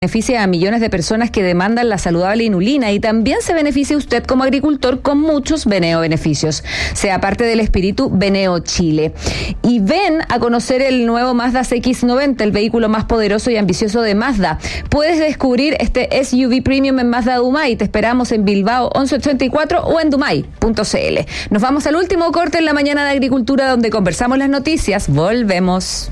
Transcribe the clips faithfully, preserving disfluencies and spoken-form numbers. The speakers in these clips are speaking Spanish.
Beneficia a millones de personas que demandan la saludable inulina y también se beneficia usted como agricultor con muchos Beneo beneficios. Sea parte del espíritu Beneo Chile. Y ven a conocer el nuevo Mazda C X noventa, el vehículo más poderoso y ambicioso de Mazda. Puedes descubrir este S U V Premium en Mazda Dumay. Te esperamos en Bilbao once ochenta y cuatro o en dumay punto c l. Nos vamos al último corte en la mañana de Agricultura, donde conversamos las noticias. Volvemos.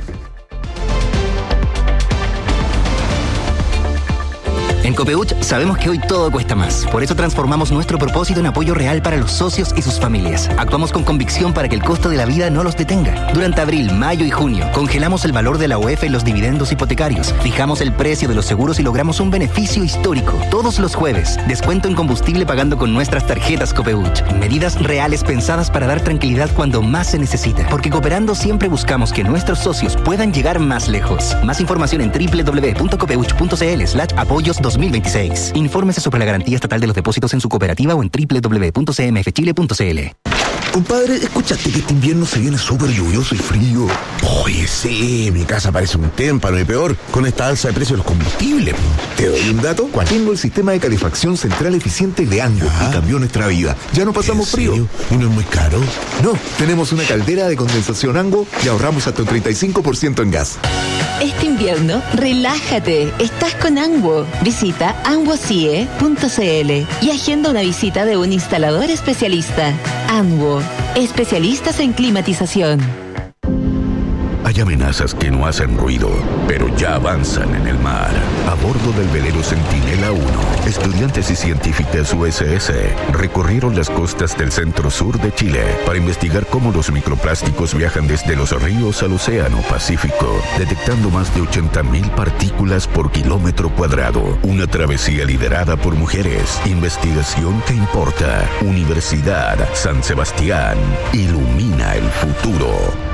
En Copeuch sabemos que hoy todo cuesta más. Por eso transformamos nuestro propósito en apoyo real para los socios y sus familias. Actuamos con convicción para que el costo de la vida no los detenga. Durante abril, mayo y junio, congelamos el valor de la U E F en los dividendos hipotecarios, fijamos el precio de los seguros y logramos un beneficio histórico. Todos los jueves, descuento en combustible pagando con nuestras tarjetas Copeuch. Medidas reales pensadas para dar tranquilidad cuando más se necesita. Porque cooperando siempre buscamos que nuestros socios puedan llegar más lejos. Más información en doble u doble u doble u punto copeuch punto c l slash apoyos dos mil veintiséis. Infórmese sobre la garantía estatal de los depósitos en su cooperativa o en doble u doble u doble u punto c m f chile punto c l. Compadre, ¿escuchaste que este invierno se viene súper lluvioso y frío? Oye, sí, mi casa parece un témpano y peor con esta alza de precios de los combustibles. ¿Te doy un dato? ¿Cuál? Tengo el sistema de calefacción central eficiente de Ango y cambió nuestra vida. Ya no pasamos frío. ¿Y no es muy caro? No, tenemos una caldera de condensación Ango y ahorramos hasta un treinta y cinco por ciento en gas. Este invierno, relájate. Estás con Ango. Visita ango c i e punto c l y agenda una visita de un instalador especialista. Ango, especialistas en climatización. Hay amenazas que no hacen ruido, pero ya avanzan en el mar. A bordo del velero Centinela uno, estudiantes y científicas U S S recorrieron las costas del centro-sur de Chile para investigar cómo los microplásticos viajan desde los ríos al océano Pacífico, detectando más de ochenta mil partículas por kilómetro cuadrado. Una travesía liderada por mujeres. Investigación que importa. Universidad San Sebastián. Ilumina el futuro.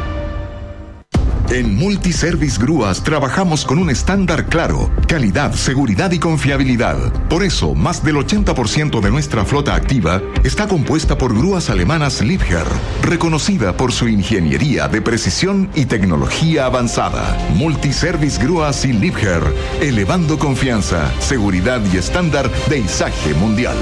En Multiservice Grúas trabajamos con un estándar claro: calidad, seguridad y confiabilidad. Por eso, más del ochenta por ciento de nuestra flota activa está compuesta por grúas alemanas Liebherr, reconocida por su ingeniería de precisión y tecnología avanzada. Multiservice Grúas y Liebherr, elevando confianza, seguridad y estándar de izaje mundial.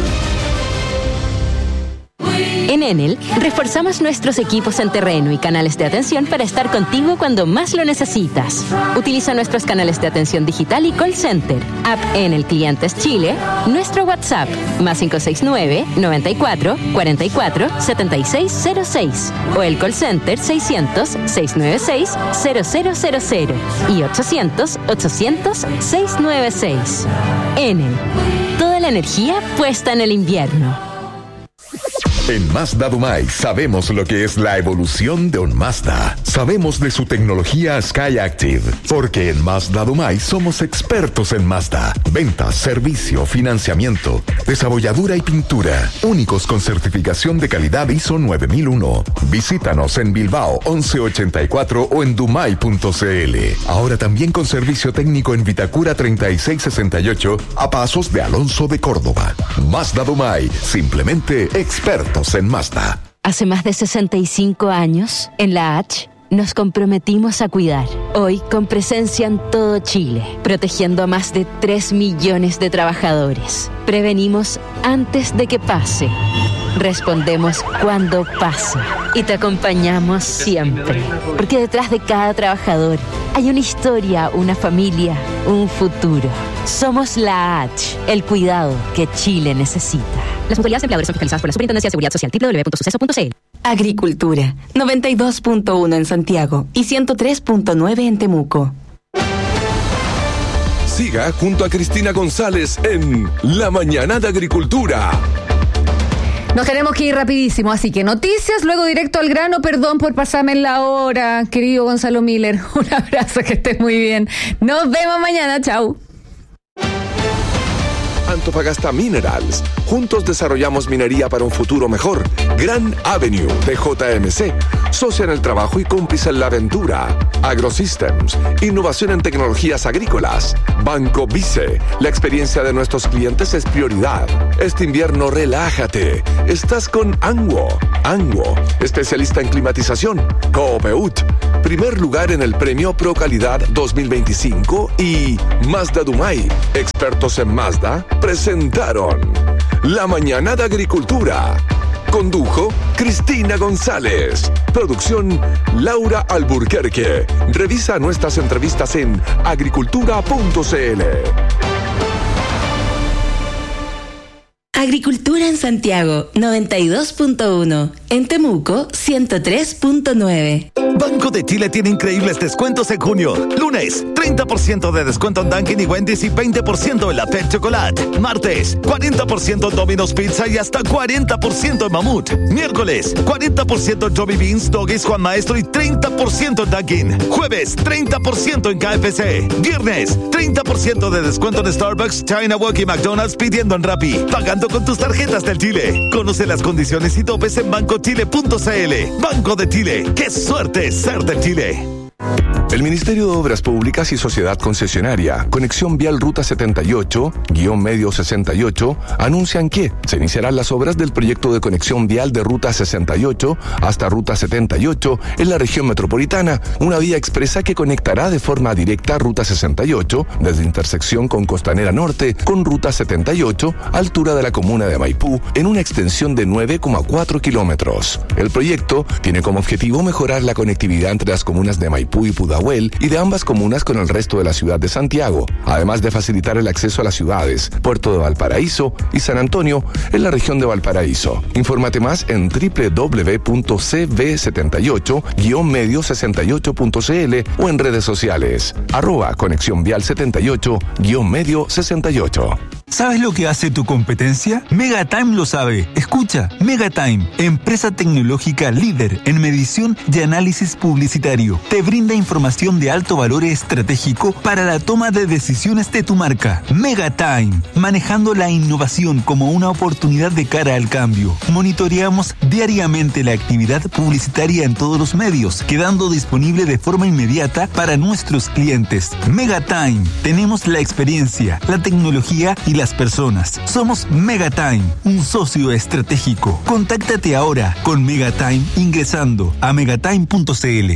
En Enel, reforzamos nuestros equipos en terreno y canales de atención para estar contigo cuando más lo necesitas. Utiliza nuestros canales de atención digital y call center, app Enel Clientes Chile, nuestro WhatsApp, más cinco seis nueve, noventa y cuatro, cuarenta y cuatro, setenta y seis cero seis, o el call center seiscientos, seiscientos noventa y seis, cero cero cero cero y ochocientos, ochocientos, seiscientos noventa y seis. Enel, toda la energía puesta en el invierno. En Mazda Dumay sabemos lo que es la evolución de un Mazda. Sabemos de su tecnología SkyActiv, porque en Mazda Dumay somos expertos en Mazda. Ventas, servicio, financiamiento, desabolladura y pintura. Únicos con certificación de calidad I S O nueve mil uno. Visítanos en Bilbao once ochenta y cuatro o en dumay punto c l. Ahora también con servicio técnico en Vitacura treinta y seis sesenta y ocho a pasos de Alonso de Córdoba. Mazda Dumay, simplemente expertos en Mazda. Hace más de sesenta y cinco años, en la H, nos comprometimos a cuidar. Hoy, con presencia en todo Chile, protegiendo a más de tres millones de trabajadores. Prevenimos antes de que pase. Respondemos cuando pasa. Y te acompañamos siempre. Porque detrás de cada trabajador hay una historia, una familia, un futuro. Somos la H, el cuidado que Chile necesita. Las mutualidades de empleadores son fiscalizadas por la Superintendencia de Seguridad Social, doble u doble u doble u punto suceso punto c l. Agricultura, noventa y dos punto uno en Santiago y ciento tres punto nueve en Temuco. Siga junto a Cristina González en La Mañana de Agricultura. Nos tenemos que ir rapidísimo, así que noticias, luego directo al grano. Perdón por pasarme en la hora, querido Gonzalo Miller. Un abrazo, que estés muy bien. Nos vemos mañana, chau. Antofagasta Minerals. Juntos desarrollamos minería para un futuro mejor. Gran Avenue de J M C. Socia en el trabajo y cómplice en la aventura. AgroSystems. Innovación en tecnologías agrícolas. Banco Vice. La experiencia de nuestros clientes es prioridad. Este invierno relájate. Estás con Anguo. Anguo. Especialista en climatización. Copeut. Primer lugar en el premio Pro Calidad dos mil veinticinco y Mazda Dumay, expertos en Mazda, presentaron La Mañana de Agricultura. Condujo Cristina González. Producción Laura Alburquerque. Revisa nuestras entrevistas en agricultura punto c l. Agricultura en Santiago, noventa y dos punto uno. En Temuco, ciento tres punto nueve. Banco de Chile tiene increíbles descuentos en junio. Lunes, treinta por ciento de descuento en Dunkin' y Wendy's y veinte por ciento en la Pet Chocolate. Martes, cuarenta por ciento en Domino's Pizza y hasta cuarenta por ciento en Mamut. Miércoles, cuarenta por ciento en Joby Beans, Doggies, Juan Maestro y treinta por ciento en Dunkin'. Jueves, treinta por ciento en K F C. Viernes, treinta por ciento de descuento en Starbucks, China Walk y McDonald's pidiendo en Rappi. Pagando con tus tarjetas del Chile. Conoce las condiciones y topes en banco chile punto c l. Banco de Chile. ¡Qué suerte ser de Chile! El Ministerio de Obras Públicas y Sociedad Concesionaria, Conexión Vial Ruta setenta y ocho, guión medio sesenta y ocho, anuncian que se iniciarán las obras del proyecto de conexión vial de Ruta sesenta y ocho hasta Ruta setenta y ocho en la región metropolitana, una vía expresa que conectará de forma directa Ruta sesenta y ocho desde intersección con Costanera Norte con Ruta setenta y ocho, altura de la comuna de Maipú, en una extensión de nueve coma cuatro kilómetros. El proyecto tiene como objetivo mejorar la conectividad entre las comunas de Maipú y Pudahuel y de ambas comunas con el resto de la ciudad de Santiago, además de facilitar el acceso a las ciudades Puerto de Valparaíso y San Antonio en la región de Valparaíso. Infórmate más en doble u doble u doble u punto c v setenta y ocho guión medio sesenta y ocho punto c l o en redes sociales arroba conexión vial setenta y ocho guión medio sesenta y ocho. ¿Sabes lo que hace tu competencia? Megatime lo sabe. Escucha, Megatime, empresa tecnológica líder en medición y análisis publicitario, te brinda información de alto valor estratégico para la toma de decisiones de tu marca. Megatime, manejando la innovación como una oportunidad de cara al cambio. Monitoreamos diariamente la actividad publicitaria en todos los medios, quedando disponible de forma inmediata para nuestros clientes. Megatime, tenemos la experiencia, la tecnología y las personas. Somos Megatime, un socio estratégico. Contáctate ahora con Megatime ingresando a megatime punto c l.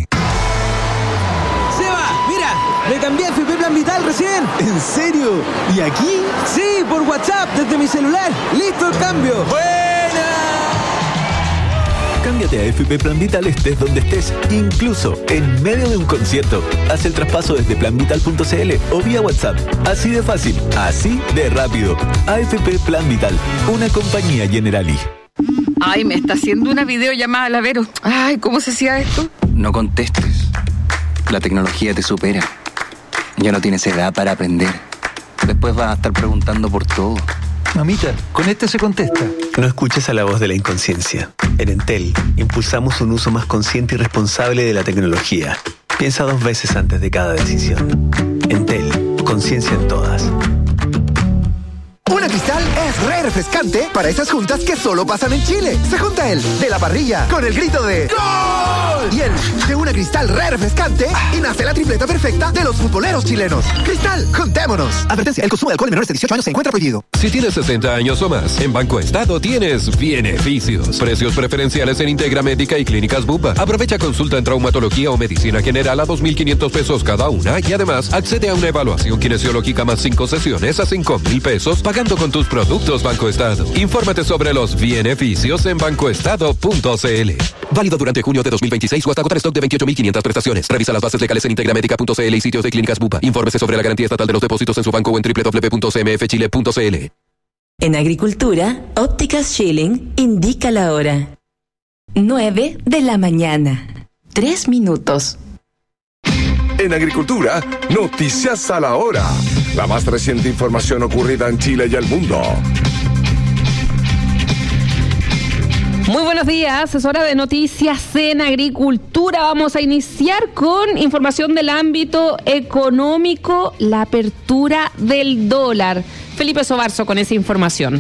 ¡Seba! ¡Mira! ¡Me cambié a F P Plan Vital recién! ¿En serio? ¿Y aquí? Sí, por WhatsApp, desde mi celular. ¡Listo el cambio! ¡Buena! Cámbiate a F P Plan Vital estés donde estés, incluso en medio de un concierto. Haz el traspaso desde plan vital punto c l o vía WhatsApp. Así de fácil, así de rápido. A F P Plan Vital, una compañía Generali. Ay, me está haciendo una videollamada la Vero. Ay, ¿cómo se hacía esto? No contestes. La tecnología te supera. Ya no tienes edad para aprender. Después vas a estar preguntando por todo. Mamita, con este se contesta. No escuches a la voz de la inconsciencia. En Entel, impulsamos un uso más consciente y responsable de la tecnología. Piensa dos veces antes de cada decisión. Entel, conciencia en todas. Una Cristal es re refrescante para esas juntas que solo pasan en Chile. Se junta el de la parrilla con el grito de ¡Gol! Y el de una Cristal re refrescante y nace la tripleta perfecta de los futboleros chilenos. Cristal, juntémonos. Advertencia, el consumo de alcohol en menores de dieciocho años se encuentra prohibido. Si tienes sesenta años o más, en Banco Estado tienes beneficios. Precios preferenciales en Integra Médica y Clínicas Bupa. Aprovecha consulta en traumatología o medicina general a dos mil quinientos pesos cada una y además accede a una evaluación kinesiológica más cinco sesiones a cinco mil pesos pagando con tus productos Banco Estado. Infórmate sobre los beneficios en banco estado punto c l. Válido durante junio de dos mil veintiséis o hasta agotar stock de veintiocho mil quinientas prestaciones. Revisa las bases legales en integramédica punto c l y sitios de Clínicas Bupa. Infórmese sobre la garantía estatal de los depósitos en su banco o en doble u doble u doble u punto c m f chile punto c l. En Agricultura, Ópticas Schilling indica la hora. nueve de la mañana. Tres minutos. En Agricultura, noticias a la hora. La más reciente información ocurrida en Chile y el mundo. Muy buenos días, es hora de noticias en Agricultura. Vamos a iniciar con información del ámbito económico, la apertura del dólar. Felipe Sobarzo con esa información.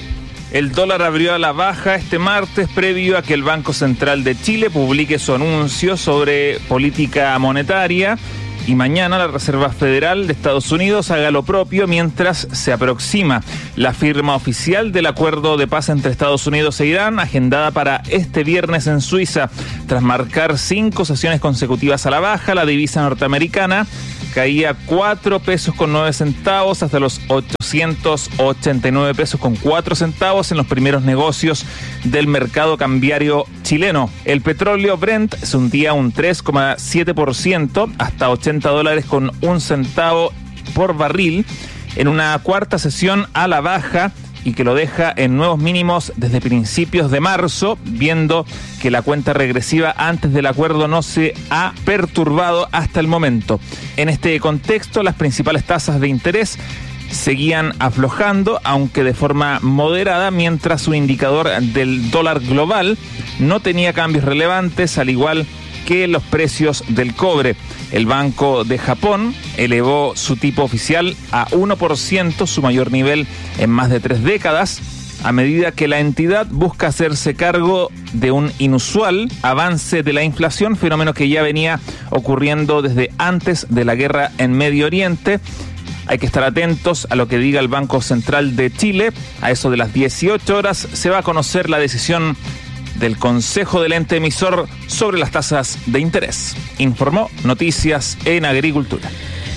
El dólar abrió a la baja este martes previo a que el Banco Central de Chile publique su anuncio sobre política monetaria y mañana la Reserva Federal de Estados Unidos haga lo propio mientras se aproxima la firma oficial del acuerdo de paz entre Estados Unidos e Irán, agendada para este viernes en Suiza. Tras marcar cinco sesiones consecutivas a la baja, la divisa norteamericana caía cuatro pesos con nueve centavos hasta los ochocientos ochenta y nueve pesos con cuatro centavos en los primeros negocios del mercado cambiario chileno. El petróleo Brent se hundía un tres coma siete por ciento hasta ochenta dólares con un centavo por barril en una cuarta sesión a la baja y que lo deja en nuevos mínimos desde principios de marzo, viendo que la cuenta regresiva antes del acuerdo no se ha perturbado hasta el momento. En este contexto, las principales tasas de interés seguían aflojando, aunque de forma moderada, mientras su indicador del dólar global no tenía cambios relevantes, al igual que los precios del cobre. El Banco de Japón elevó su tipo oficial a uno por ciento, su mayor nivel en más de tres décadas, a medida que la entidad busca hacerse cargo de un inusual avance de la inflación, fenómeno que ya venía ocurriendo desde antes de la guerra en Medio Oriente. Hay que estar atentos a lo que diga el Banco Central de Chile. A eso de las dieciocho horas se va a conocer la decisión del Consejo del ente emisor sobre las tasas de interés. Informó Noticias en Agricultura.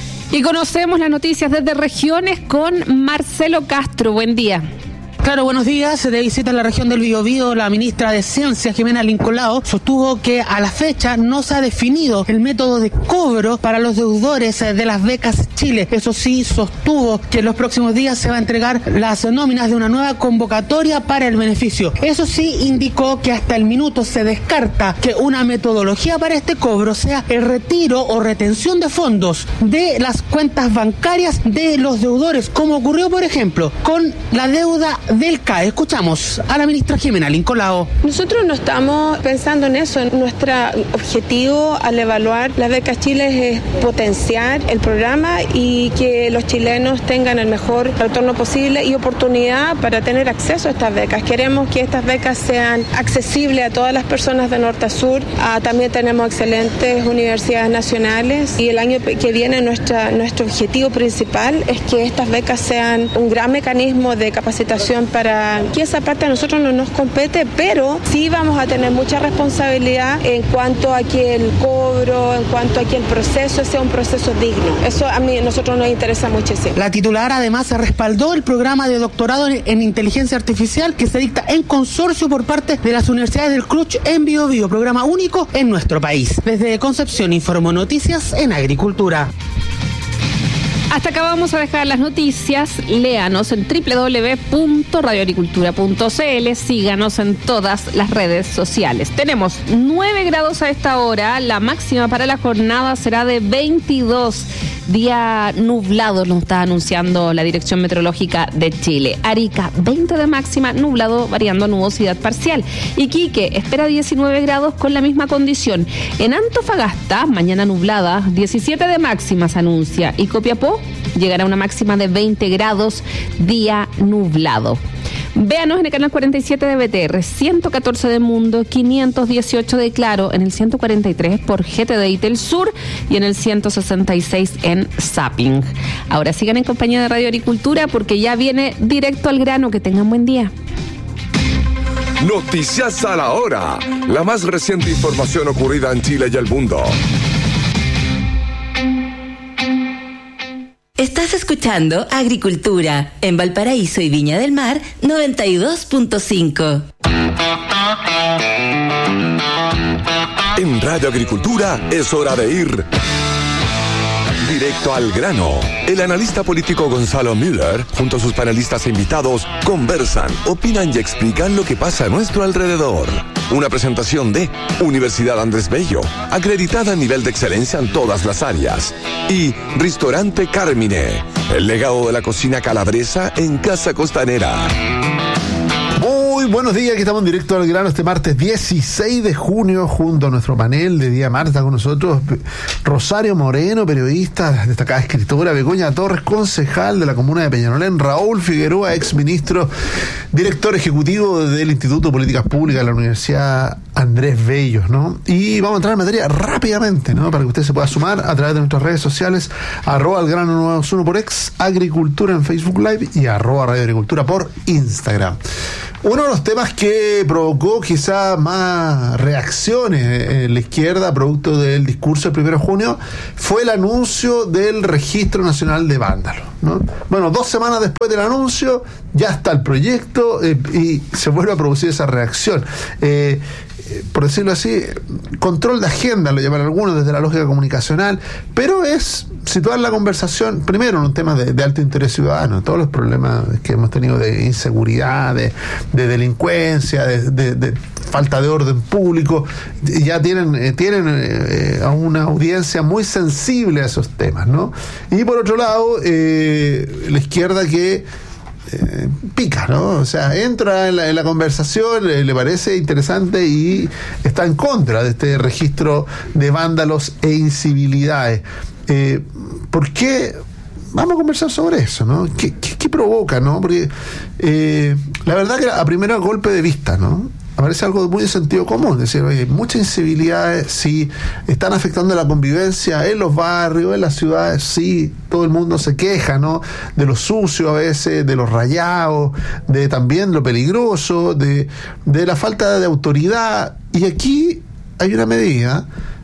Y conocemos las noticias desde regiones con Marcelo Castro. Buen día. Claro, buenos días. De visita en la región del Biobío, la ministra de Ciencia, Jimena Lincolao, sostuvo que a la fecha no se ha definido el método de cobro para los deudores de las becas Chile. Eso sí, sostuvo que en los próximos días se va a entregar las nóminas de una nueva convocatoria para el beneficio. Eso sí, indicó que hasta el minuto se descarta que una metodología para este cobro sea el retiro o retención de fondos de las cuentas bancarias de los deudores, como ocurrió, por ejemplo, con la deuda del C A E. Escuchamos a la ministra Jimena Lincolao. Nosotros no estamos pensando en eso. Nuestro objetivo al evaluar las becas Chile es potenciar el programa y que los chilenos tengan el mejor retorno posible y oportunidad para tener acceso a estas becas. Queremos que estas becas sean accesibles a todas las personas de norte a sur. Ah, también tenemos excelentes universidades nacionales y el año que viene nuestra, nuestro objetivo principal es que estas becas sean un gran mecanismo de capacitación para que esa parte a nosotros no nos compete, pero sí vamos a tener mucha responsabilidad en cuanto a que el cobro, en cuanto a que el proceso sea un proceso digno. Eso a mí, a nosotros nos interesa muchísimo. La titular además respaldó el programa de doctorado en inteligencia artificial que se dicta en consorcio por parte de las universidades del C R U C H en Biobío, programa único en nuestro país. Desde Concepción informó Noticias en Agricultura. Hasta acá vamos a dejar las noticias. Léanos en doble u doble u doble u punto radio agricultura punto c l. Síganos en todas las redes sociales. Tenemos nueve grados a esta hora. La máxima para la jornada será de veintidós. Día nublado nos está anunciando la Dirección Meteorológica de Chile. Arica, veinte de máxima, nublado, variando nubosidad parcial. Iquique espera diecinueve grados con la misma condición. En Antofagasta, mañana nublada, diecisiete de máxima se anuncia. Y Copiapó llegará a una máxima de veinte grados, día nublado. Véanos en el canal cuarenta y siete de B T R, ciento catorce de Mundo, quinientos dieciocho de Claro, en el ciento cuarenta y tres por G T D y Telsur y en el ciento sesenta y seis en Zapping. Ahora sigan en compañía de Radio Agricultura porque ya viene directo al grano. Que tengan buen día. Noticias a la hora. La más reciente información ocurrida en Chile y el mundo. Estás escuchando Agricultura en Valparaíso y Viña del Mar noventa y dos punto cinco. En Radio Agricultura es hora de ir directo al grano. El analista político Gonzalo Müller, junto a sus panelistas e invitados, conversan, opinan y explican lo que pasa a nuestro alrededor. Una presentación de Universidad Andrés Bello, acreditada a nivel de excelencia en todas las áreas. Y Ristorante Carmine, el legado de la cocina calabresa en Casa Costanera. Muy buenos días, aquí estamos en directo al grano este martes dieciséis de junio junto a nuestro panel de Día Marta con nosotros Rosario Moreno, periodista, destacada escritora, Begoña Torres, concejal de la comuna de Peñalolén, Raúl Figueroa, ex ministro, director ejecutivo del Instituto de Políticas Públicas de la Universidad Andrés Bellos, ¿no? Y vamos a entrar en materia rápidamente, ¿no? Para que usted se pueda sumar a través de nuestras redes sociales, arroba al grano noventa y uno por ex, Agricultura en Facebook Live y arroba Radio Agricultura por Instagram. Uno de los temas que provocó quizá más reacciones en la izquierda producto del discurso del primero de junio fue el anuncio del Registro Nacional de Vándalos, ¿no? Bueno, dos semanas después del anuncio ya está el proyecto eh, y se vuelve a producir esa reacción. Eh, por decirlo así, control de agenda, lo llaman algunos desde la lógica comunicacional, pero es situar la conversación primero en un tema de, de alto interés ciudadano. Todos los problemas que hemos tenido de inseguridad, de, de delincuencia, de, de, de falta de orden público, ya tienen, eh, tienen eh, a una audiencia muy sensible a esos temas, ¿no? Y por otro lado, eh, la izquierda que Eh, pica, ¿no? O sea, entra en la, en la conversación, eh, le parece interesante y está en contra de este registro de vándalos e incivilidades. Eh, ¿Por qué? Vamos a conversar sobre eso, ¿no? ¿Qué, qué, qué provoca, no? Porque eh, la verdad que a primera golpe de vista, ¿no? Aparece algo muy de sentido común, es decir, oye, muchas incivilidades, sí, están afectando la convivencia en los barrios, en las ciudades, sí, todo el mundo se queja, ¿no? De lo sucio a veces, de los rayados, de también lo peligroso, de, de la falta de autoridad, y aquí hay una medida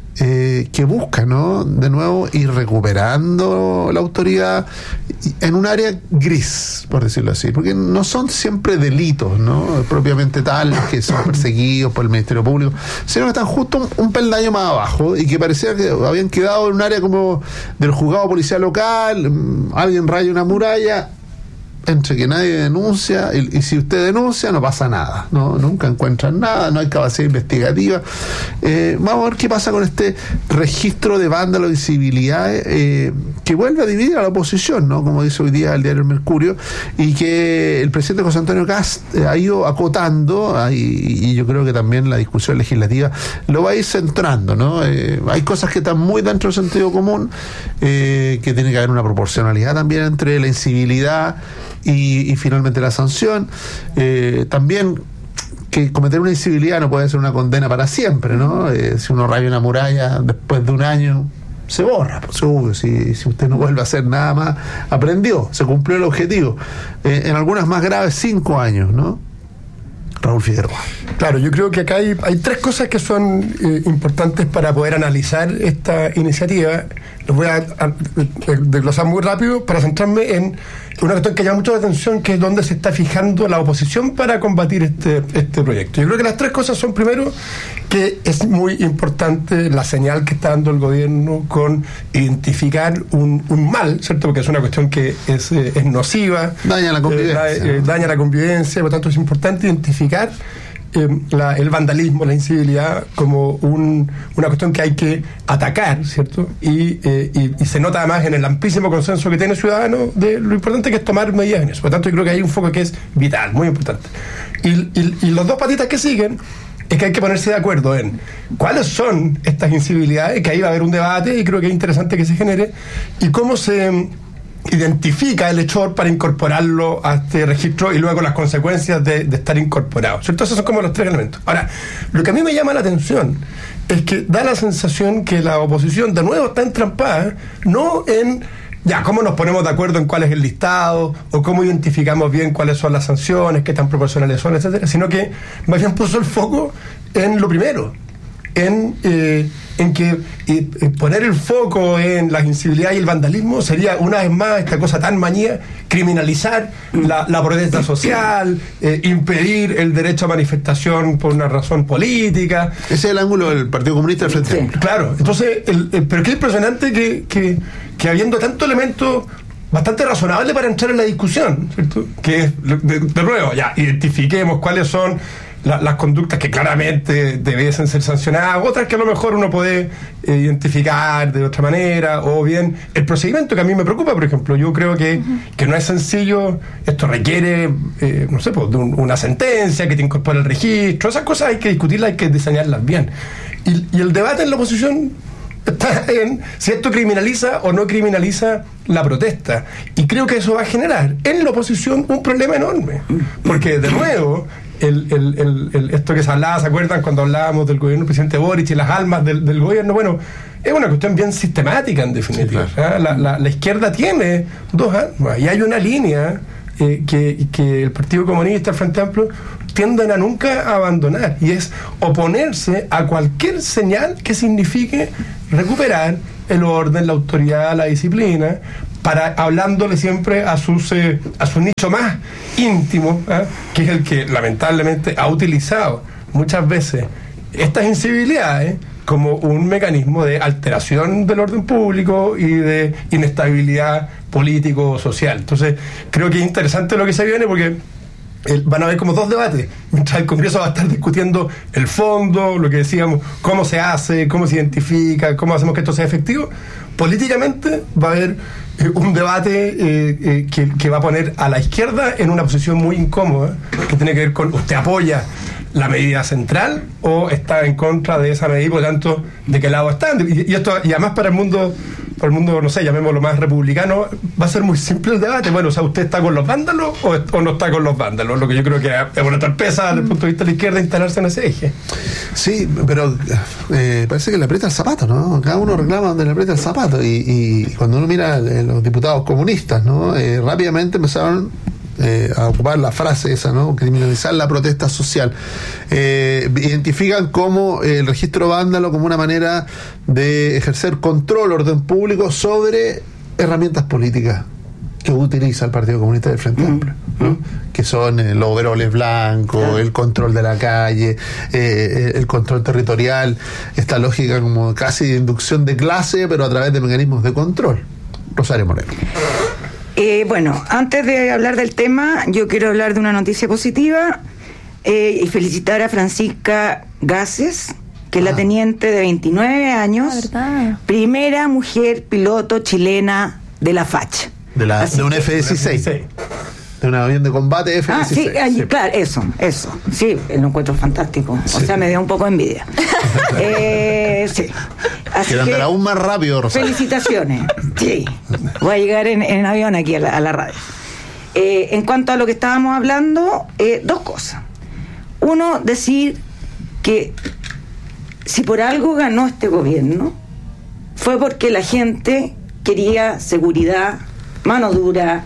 Eh, que busca, ¿no? De nuevo ir recuperando la autoridad en un área gris, por decirlo así, porque no son siempre delitos, ¿no? Propiamente tales que son perseguidos por el Ministerio Público, sino que están justo un, un peldaño más abajo y que parecía que habían quedado en un área como del juzgado policial local, alguien raya una muralla, entre que nadie denuncia y, y si usted denuncia no pasa nada, no nunca encuentran nada, no hay capacidad investigativa. Eh, vamos a ver qué pasa con este registro de vándalos y civilidades eh, que vuelve a dividir a la oposición, ¿no? Como dice hoy día el diario El Mercurio, y que el presidente José Antonio Kast eh, ha ido acotando y, y yo creo que también la discusión legislativa lo va a ir centrando, ¿no? Eh, hay cosas que están muy dentro del sentido común, eh, que tiene que haber una proporcionalidad también entre la incivilidad Y, y finalmente la sanción. Eh, también que cometer una incivilidad no puede ser una condena para siempre, ¿no? Eh, si uno raya una muralla después de un año se borra, por seguro. Si, si usted no vuelve a hacer nada más, aprendió, se cumplió el objetivo. Eh, en algunas más graves, cinco años, ¿no? Raúl Figueroa. Claro, yo creo que acá hay, hay tres cosas que son eh, importantes para poder analizar esta iniciativa. Los voy a, a, a desglosar muy rápido para centrarme en una cuestión que llama mucho la atención, que es dónde se está fijando la oposición para combatir este, este proyecto. Yo creo que las tres cosas son, primero, que es muy importante la señal que está dando el gobierno con identificar un, un mal, ¿cierto? Porque es una cuestión que es, eh, es nociva. Daña la convivencia. Eh, da, eh, daña la convivencia, por lo tanto es importante identificar Eh, la, el vandalismo, la incivilidad como un, una cuestión que hay que atacar, ¿cierto? Y, eh, y, y se nota además en el amplísimo consenso que tiene el ciudadano de lo importante que es tomar medidas en eso. Por lo tanto, yo creo que hay un foco que es vital, muy importante. Y, y, y los dos patitas que siguen es que hay que ponerse de acuerdo en cuáles son estas incivilidades, que ahí va a haber un debate y creo que es interesante que se genere, y cómo se identifica el hechor para incorporarlo a este registro y luego las consecuencias de, de estar incorporado, ¿cierto? Esos son como los tres elementos. Ahora, lo que a mí me llama la atención es que da la sensación que la oposición de nuevo está entrampada, no en ya, cómo nos ponemos de acuerdo en cuál es el listado, o cómo identificamos bien cuáles son las sanciones, qué tan proporcionales son, etcétera, sino que más bien puso el foco en lo primero, en, eh, en que eh, poner el foco en la incivilidad y el vandalismo sería una vez más esta cosa tan manía, criminalizar la, la protesta social, eh, impedir el derecho a manifestación por una razón política. Ese es el ángulo del Partido Comunista del Frente sí, Amplio. Claro, entonces, el, el, pero qué impresionante que, que, que habiendo tanto elemento bastante razonable para entrar en la discusión, ¿cierto? Que es, de, de nuevo, ya, identifiquemos cuáles son la, las conductas que claramente debiesen ser sancionadas, otras que a lo mejor uno puede eh, identificar de otra manera, o bien el procedimiento que a mí me preocupa, por ejemplo. Yo creo que, uh-huh. que no es sencillo, esto requiere, eh, no sé, pues, de un, una sentencia que te incorpora el registro, esas cosas hay que discutirlas, hay que diseñarlas bien. Y, y el debate en la oposición está en si esto criminaliza o no criminaliza la protesta, y creo que eso va a generar en la oposición un problema enorme, porque de nuevo el, el, el, el, esto que se hablaba, ¿se acuerdan cuando hablábamos del gobierno del presidente Boric y las almas del, del gobierno? Bueno, es una cuestión bien sistemática en definitiva. Sí, claro. ¿eh? la, la, la izquierda tiene dos almas y hay una línea eh, que, que el Partido Comunista, el Frente Amplio, tienden a nunca abandonar, y es oponerse a cualquier señal que signifique recuperar el orden, la autoridad, la disciplina, para hablándole siempre a sus eh, a su nicho más íntimo, ¿eh? que es el que lamentablemente ha utilizado muchas veces estas incivilidades como un mecanismo de alteración del orden público y de inestabilidad político-social. Entonces, creo que es interesante lo que se viene, porque El, van a haber como dos debates, mientras el Congreso va a estar discutiendo el fondo, lo que decíamos, cómo se hace, cómo se identifica, cómo hacemos que esto sea efectivo. Políticamente va a haber eh, un debate eh, eh, que, que va a poner a la izquierda en una posición muy incómoda, que tiene que ver con: ¿usted apoya la medida central o está en contra de esa medida y por lo tanto de qué lado están? Y, y esto, y además para el mundo para el mundo, no sé, llamémoslo más republicano, va a ser muy simple el debate. Bueno, o sea, ¿usted está con los vándalos o, o no está con los vándalos? Lo que yo creo que es una torpeza desde el punto de vista de la izquierda instalarse en ese eje. Sí, pero eh, parece que le aprieta el zapato, ¿no? Cada uno reclama donde le aprieta el zapato, y, y cuando uno mira eh, los diputados comunistas, ¿no? Eh, rápidamente empezaron Eh, a ocupar la frase esa, ¿no? Criminalizar la protesta social. Eh, identifican como eh, el registro vándalo como una manera de ejercer control, orden público sobre herramientas políticas que utiliza el Partido Comunista del Frente Amplio, ¿no? Que son eh, los overoles blancos, claro. el control de la calle, eh, el control territorial, esta lógica como casi de inducción de clase, pero a través de mecanismos de control. Rosario Moreno. Eh, bueno, antes de hablar del tema, yo quiero hablar de una noticia positiva eh, y felicitar a Francisca Gases, que es ah. la teniente de veintinueve años, ah, primera mujer piloto chilena de la FACH. De, la, de un F dieciséis. De un avión de combate F dieciséis. Ah, sí, sí, claro, eso, eso. Sí, lo encuentro fantástico. Sí. O sea, me dio un poco de envidia. eh, sí. Así que andar aún más rápido, Rosario. Felicitaciones. Sí. Voy a llegar en, en avión aquí a la, a la radio. Eh, en cuanto a lo que estábamos hablando, eh, dos cosas. Uno, decir que si por algo ganó este gobierno, fue porque la gente quería seguridad, mano dura,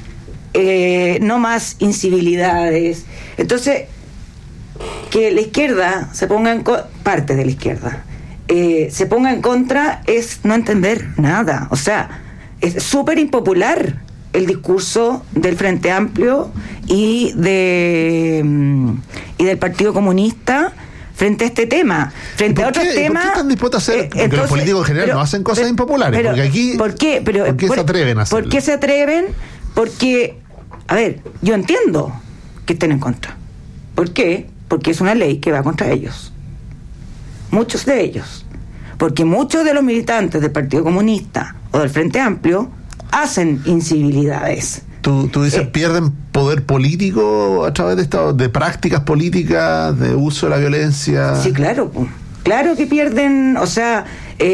eh, no más incivilidades. Entonces, que la izquierda se ponga en co- parte de la izquierda eh, se ponga en contra es no entender nada. O sea, es súper impopular el discurso del Frente Amplio y de y del Partido Comunista frente a este tema, frente a otros temas. ¿Por qué están dispuestos a hacer? Eh, porque entonces, los políticos en general pero, no hacen cosas pero, impopulares. Pero, porque aquí, ¿por qué? Pero, ¿por qué por, se atreven a hacerlo? ¿Por qué se atreven? Porque, a ver, yo entiendo que estén en contra. ¿Por qué? Porque es una ley que va contra ellos. Muchos de ellos. Porque muchos de los militantes del Partido Comunista o del Frente Amplio hacen incivilidades. ¿Tú, tú dices, eh, pierden poder político a través de esta, de prácticas políticas, de uso de la violencia? Sí, claro. Claro que pierden, o sea,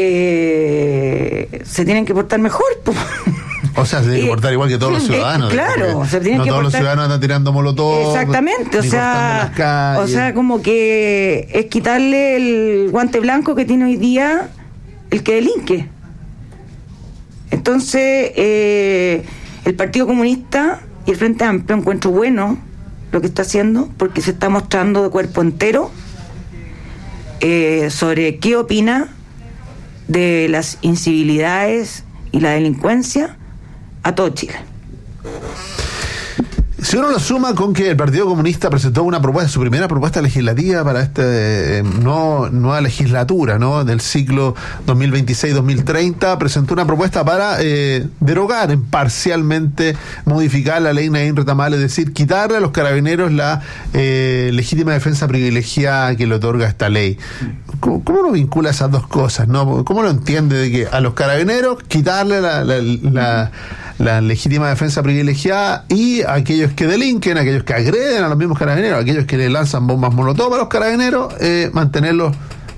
eh, se tienen que portar mejor. O sea, se tienen que portar igual que todos los ciudadanos. Eh, claro, se tienen no que todos portar... los ciudadanos andan tirando molotov. Exactamente, o sea, o sea, como que es quitarle el guante blanco que tiene hoy día el que delinque. Entonces, eh, el Partido Comunista y el Frente Amplio encuentro bueno lo que está haciendo, porque se está mostrando de cuerpo entero eh, sobre qué opina de las incivilidades y la delincuencia a todo Chile. Si uno lo suma con que el Partido Comunista presentó una propuesta, su primera propuesta legislativa para esta eh, no, nueva legislatura, ¿no?, del ciclo dos mil veintiséis dos mil treinta, presentó una propuesta para eh, derogar parcialmente, modificar la ley Naín Retamal, es decir, quitarle a los carabineros la eh, legítima defensa privilegiada que le otorga esta ley. ¿Cómo, cómo lo vincula esas dos cosas, no? ¿Cómo lo entiende de que a los carabineros quitarle la, la, la, la legítima defensa privilegiada y a aquellos que delinquen, a aquellos que agreden a los mismos carabineros, a aquellos que le lanzan bombas molotov a los carabineros, eh, mantenerlos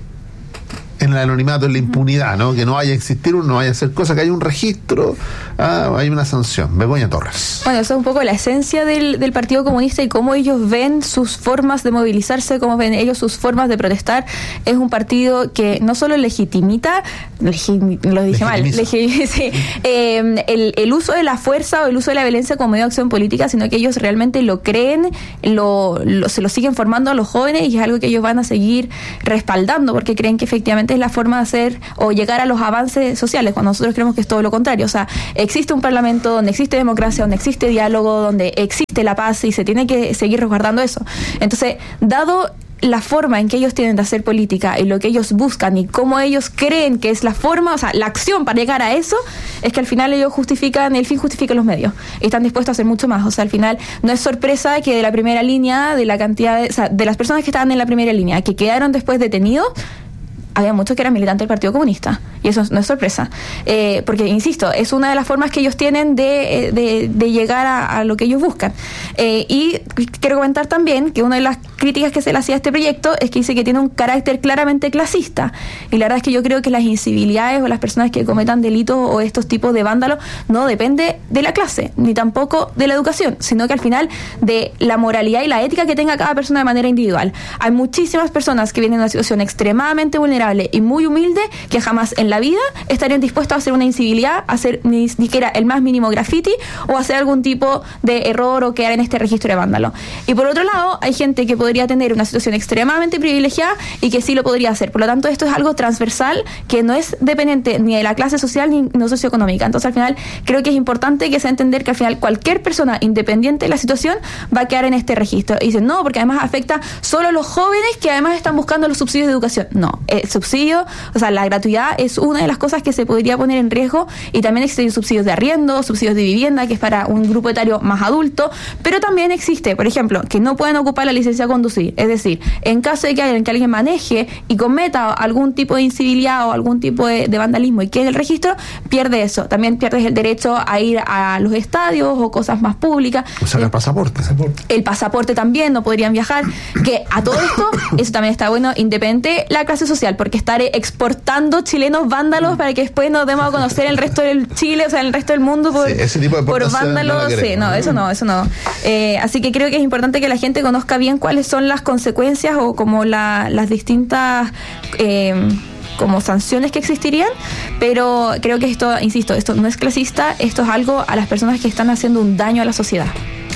en el anonimato, en la impunidad, ¿no? Que no vaya a existir, no vaya a hacer cosas, que haya un registro, ah, hay una sanción? Begoña Torres. Bueno, eso es un poco la esencia del, del Partido Comunista y cómo ellos ven sus formas de movilizarse, cómo ven ellos sus formas de protestar. Es un partido que no solo legitimita, legi, lo dije mal, legi, sí, eh, el, el uso de la fuerza o el uso de la violencia como medio de acción política, sino que ellos realmente lo creen, lo, lo, se lo siguen formando a los jóvenes y es algo que ellos van a seguir respaldando porque creen que efectivamente es la forma de hacer o llegar a los avances sociales, cuando nosotros creemos que es todo lo contrario. O sea, existe un parlamento donde existe democracia, donde existe diálogo, donde existe la paz y se tiene que seguir resguardando eso. Entonces, dado la forma en que ellos tienen de hacer política y lo que ellos buscan y cómo ellos creen que es la forma, o sea, la acción para llegar a eso, es que al final ellos justifican, el fin justifica los medios y están dispuestos a hacer mucho más. O sea, al final no es sorpresa que de la primera línea, de la cantidad de, o sea, de las personas que estaban en la primera línea, que quedaron después detenidos, había muchos que eran militantes del Partido Comunista, y eso no es sorpresa, eh, porque, insisto, es una de las formas que ellos tienen de, de, de llegar a, a lo que ellos buscan. Eh, y quiero comentar también que una de las críticas que se le hacía a este proyecto es que dice que tiene un carácter claramente clasista, y la verdad es que yo creo que las incivilidades o las personas que cometan delitos o estos tipos de vándalos no depende de la clase, ni tampoco de la educación, sino que al final de la moralidad y la ética que tenga cada persona de manera individual. Hay muchísimas personas que vienen en una situación extremadamente vulnerable y muy humilde que jamás en la vida estarían dispuestos a hacer una incivilidad, a hacer ni siquiera el más mínimo graffiti o hacer algún tipo de error o quedar en este registro de vándalo. Y por otro lado, hay gente que podría tener una situación extremadamente privilegiada y que sí lo podría hacer. Por lo tanto, esto es algo transversal que no es dependiente ni de la clase social ni no socioeconómica. Entonces, al final, creo que es importante que se entender que al final cualquier persona, independiente de la situación, va a quedar en este registro. Y dicen, no, porque además afecta solo a los jóvenes que además están buscando los subsidios de educación. No, el subsidio, o sea, la gratuidad es una de las cosas que se podría poner en riesgo, y también existen subsidios de arriendo, subsidios de vivienda, que es para un grupo etario más adulto, pero también existe, por ejemplo, que no pueden ocupar la licencia de conducir. Es decir, en caso de que alguien, que alguien maneje y cometa algún tipo de incivilidad o algún tipo de, de vandalismo y quede en el registro, pierde eso. También pierdes el derecho a ir a los estadios o cosas más públicas. O sea, el pasaporte. El pasaporte también, no podrían viajar. Que a todo esto, eso también está bueno, independiente la clase social, porque estar exportando chilenos vándalos para que después nos demos a conocer el resto del Chile, o sea, el resto del mundo por, sí, ese tipo de por vándalos. No sí, no, eso no, eso no. Eh, así que creo que es importante que la gente conozca bien cuáles son las consecuencias o como la, las distintas eh, como sanciones que existirían, pero creo que esto, insisto, esto no es clasista, esto es algo a las personas que están haciendo un daño a la sociedad.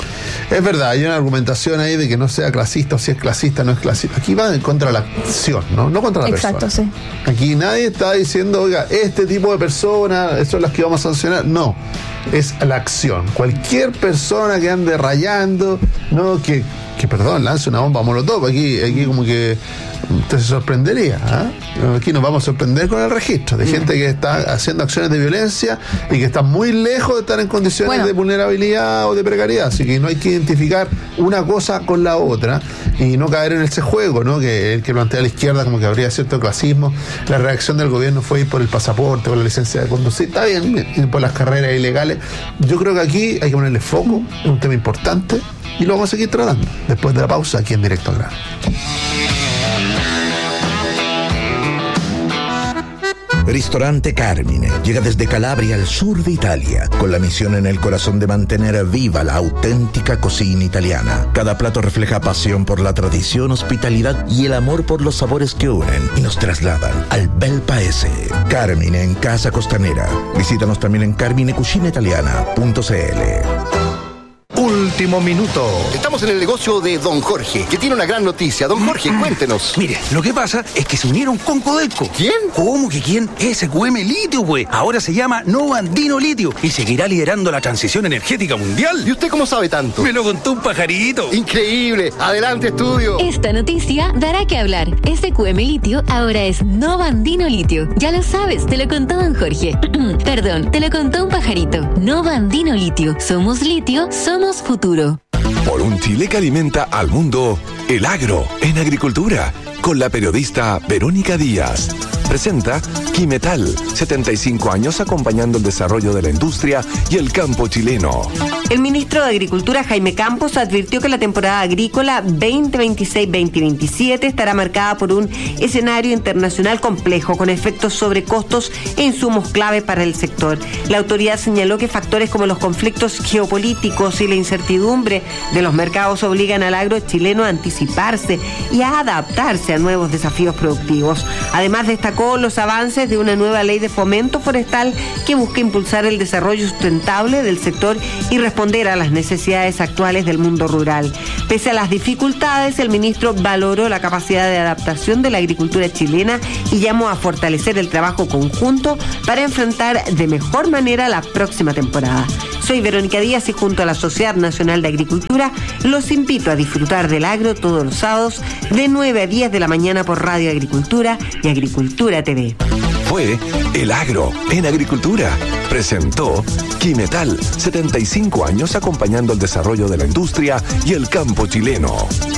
Es verdad, hay una argumentación ahí de que no sea clasista o si es clasista no es clasista. Aquí va en contra de la acción, ¿no? No contra la Exacto, persona. Exacto, sí. Aquí nadie está diciendo, oiga, este tipo de personas son las que vamos a sancionar. No, es la acción. Cualquier persona que ande rayando, no, que, que perdón, lance una bomba molotov, aquí, aquí como que usted se sorprendería, ¿eh? Aquí nos vamos a sorprender con el registro de gente que está haciendo acciones de violencia y que está muy lejos de estar en condiciones bueno. de vulnerabilidad o de precariedad, así que no hay que identificar una cosa con la otra y no caer en ese juego, ¿no? Que el que plantea la izquierda como que habría cierto clasismo. La reacción del gobierno fue ir por el pasaporte, por la licencia de conducir, está bien, ir por las carreras ilegales. Yo creo que aquí hay que ponerle foco, es un tema importante y lo vamos a seguir tratando después de la pausa aquí en Directo al Grano. Ristorante Carmine llega desde Calabria al sur de Italia, con la misión en el corazón de mantener viva la auténtica cocina italiana. Cada plato refleja pasión por la tradición, hospitalidad y el amor por los sabores que unen y nos trasladan al bel paese. Carmine en Casa Costanera. Visítanos también en carmine cucina italiana punto c l. último minuto. Estamos en el negocio de Don Jorge, que tiene una gran noticia. Don Jorge, cuéntenos. Mire, lo que pasa es que se unieron con Codelco. ¿Quién? ¿Cómo que quién? S Q M Litio, güey. Ahora se llama Novo Andino Litio y seguirá liderando la transición energética mundial. ¿Y usted cómo sabe tanto? Me lo contó un pajarito. Increíble. Adelante, estudio. Esta noticia dará que hablar. S Q M Litio ahora es Novo Andino Litio. Ya lo sabes, te lo contó Don Jorge. Perdón, te lo contó un pajarito. Novo Andino Litio. Somos litio, somos futuro. Por un Chile que alimenta al mundo, el agro en agricultura, con la periodista Verónica Díaz. Presenta Quimetal, setenta y cinco años acompañando el desarrollo de la industria y el campo chileno. El ministro de Agricultura, Jaime Campos, advirtió que la temporada agrícola veinte veintiséis veinte veintisiete estará marcada por un escenario internacional complejo, con efectos sobre costos e insumos clave para el sector. La autoridad señaló que factores como los conflictos geopolíticos y la incertidumbre de los mercados obligan al agro chileno a anticiparse y a adaptarse a nuevos desafíos productivos. Además, destacó los avances de una nueva ley de fomento forestal que busca impulsar el desarrollo sustentable del sector y responder a las necesidades actuales del mundo rural. Pese a las dificultades, el ministro valoró la capacidad de adaptación de la agricultura chilena y llamó a fortalecer el trabajo conjunto para enfrentar de mejor manera la próxima temporada. Soy Verónica Díaz y junto a la Sociedad Nacional de Agricultura los invito a disfrutar del agro todos los sábados de nueve a diez de la mañana por Radio Agricultura y Agricultura T V. Fue El Agro en Agricultura. Presentó Quimetal, setenta y cinco años acompañando el desarrollo de la industria y el campo chileno.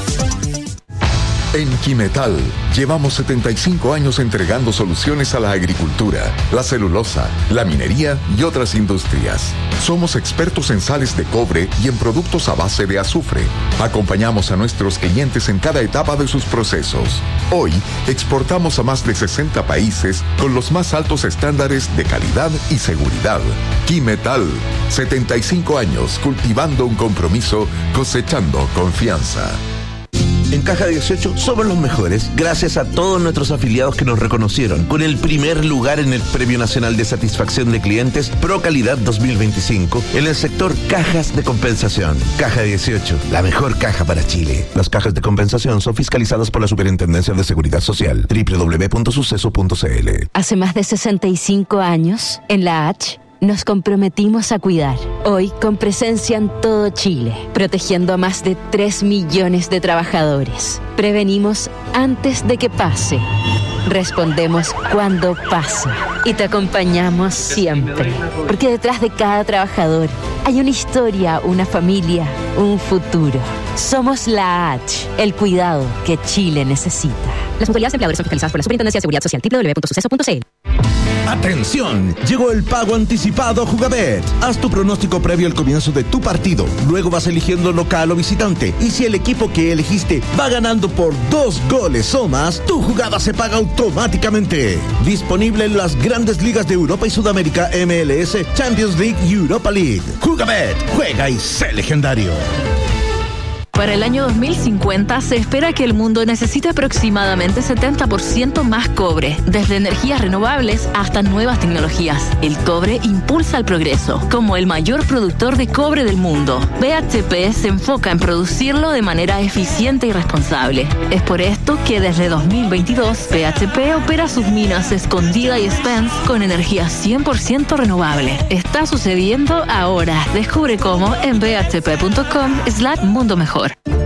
En Quimetal llevamos setenta y cinco años entregando soluciones a la agricultura, la celulosa, la minería y otras industrias. Somos expertos en sales de cobre y en productos a base de azufre. Acompañamos a nuestros clientes en cada etapa de sus procesos. Hoy exportamos a más de sesenta países con los más altos estándares de calidad y seguridad. Quimetal, setenta y cinco años cultivando un compromiso, cosechando confianza. En Caja dieciocho somos los mejores gracias a todos nuestros afiliados que nos reconocieron con el primer lugar en el Premio Nacional de Satisfacción de Clientes Pro Calidad dos mil veinticinco en el sector cajas de compensación. Caja dieciocho, la mejor caja para Chile. Las cajas de compensación son fiscalizadas por la Superintendencia de Seguridad Social. doble u doble u doble u punto suceso punto c l. Hace más de sesenta y cinco años, en la H, nos comprometimos a cuidar. Hoy con presencia en todo Chile, protegiendo a más de tres millones de trabajadores. Prevenimos antes de que pase. Respondemos cuando pasa. Y te acompañamos siempre. Porque detrás de cada trabajador hay una historia, una familia, un futuro. Somos la H, el cuidado que Chile necesita. Las mutualidades empleadores son fiscalizadas por la Superintendencia de Seguridad Social. doble u doble u doble u punto suceso punto c l. ¡Atención! Llegó el pago anticipado Jugabet. Haz tu pronóstico previo al comienzo de tu partido. Luego vas eligiendo local o visitante. Y si el equipo que elegiste va ganando por dos goles o más, tu jugada se paga automáticamente. Disponible en las grandes ligas de Europa y Sudamérica, M L S, Champions League y Europa League. Jugabet, juega y sé legendario. Para el año dos mil cincuenta se espera que el mundo necesite aproximadamente setenta por ciento más cobre, desde energías renovables hasta nuevas tecnologías. El cobre impulsa el progreso. Como el mayor productor de cobre del mundo, B H P se enfoca en producirlo de manera eficiente y responsable. Es por esto que desde dos mil veintidós, B H P opera sus minas Escondida y Spence con energía cien por ciento renovable. Está sucediendo ahora. Descubre cómo en b h p punto com slash mundo mejor.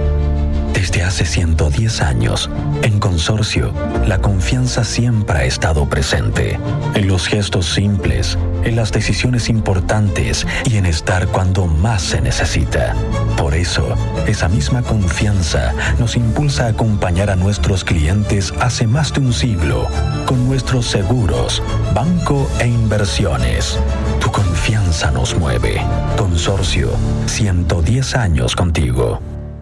Desde hace ciento diez años, en Consorcio, la confianza siempre ha estado presente. En los gestos simples, en las decisiones importantes y en estar cuando más se necesita. Por eso, esa misma confianza nos impulsa a acompañar a nuestros clientes hace más de un siglo, con nuestros seguros, banco e inversiones. Tu confianza nos mueve. Consorcio, ciento diez años contigo.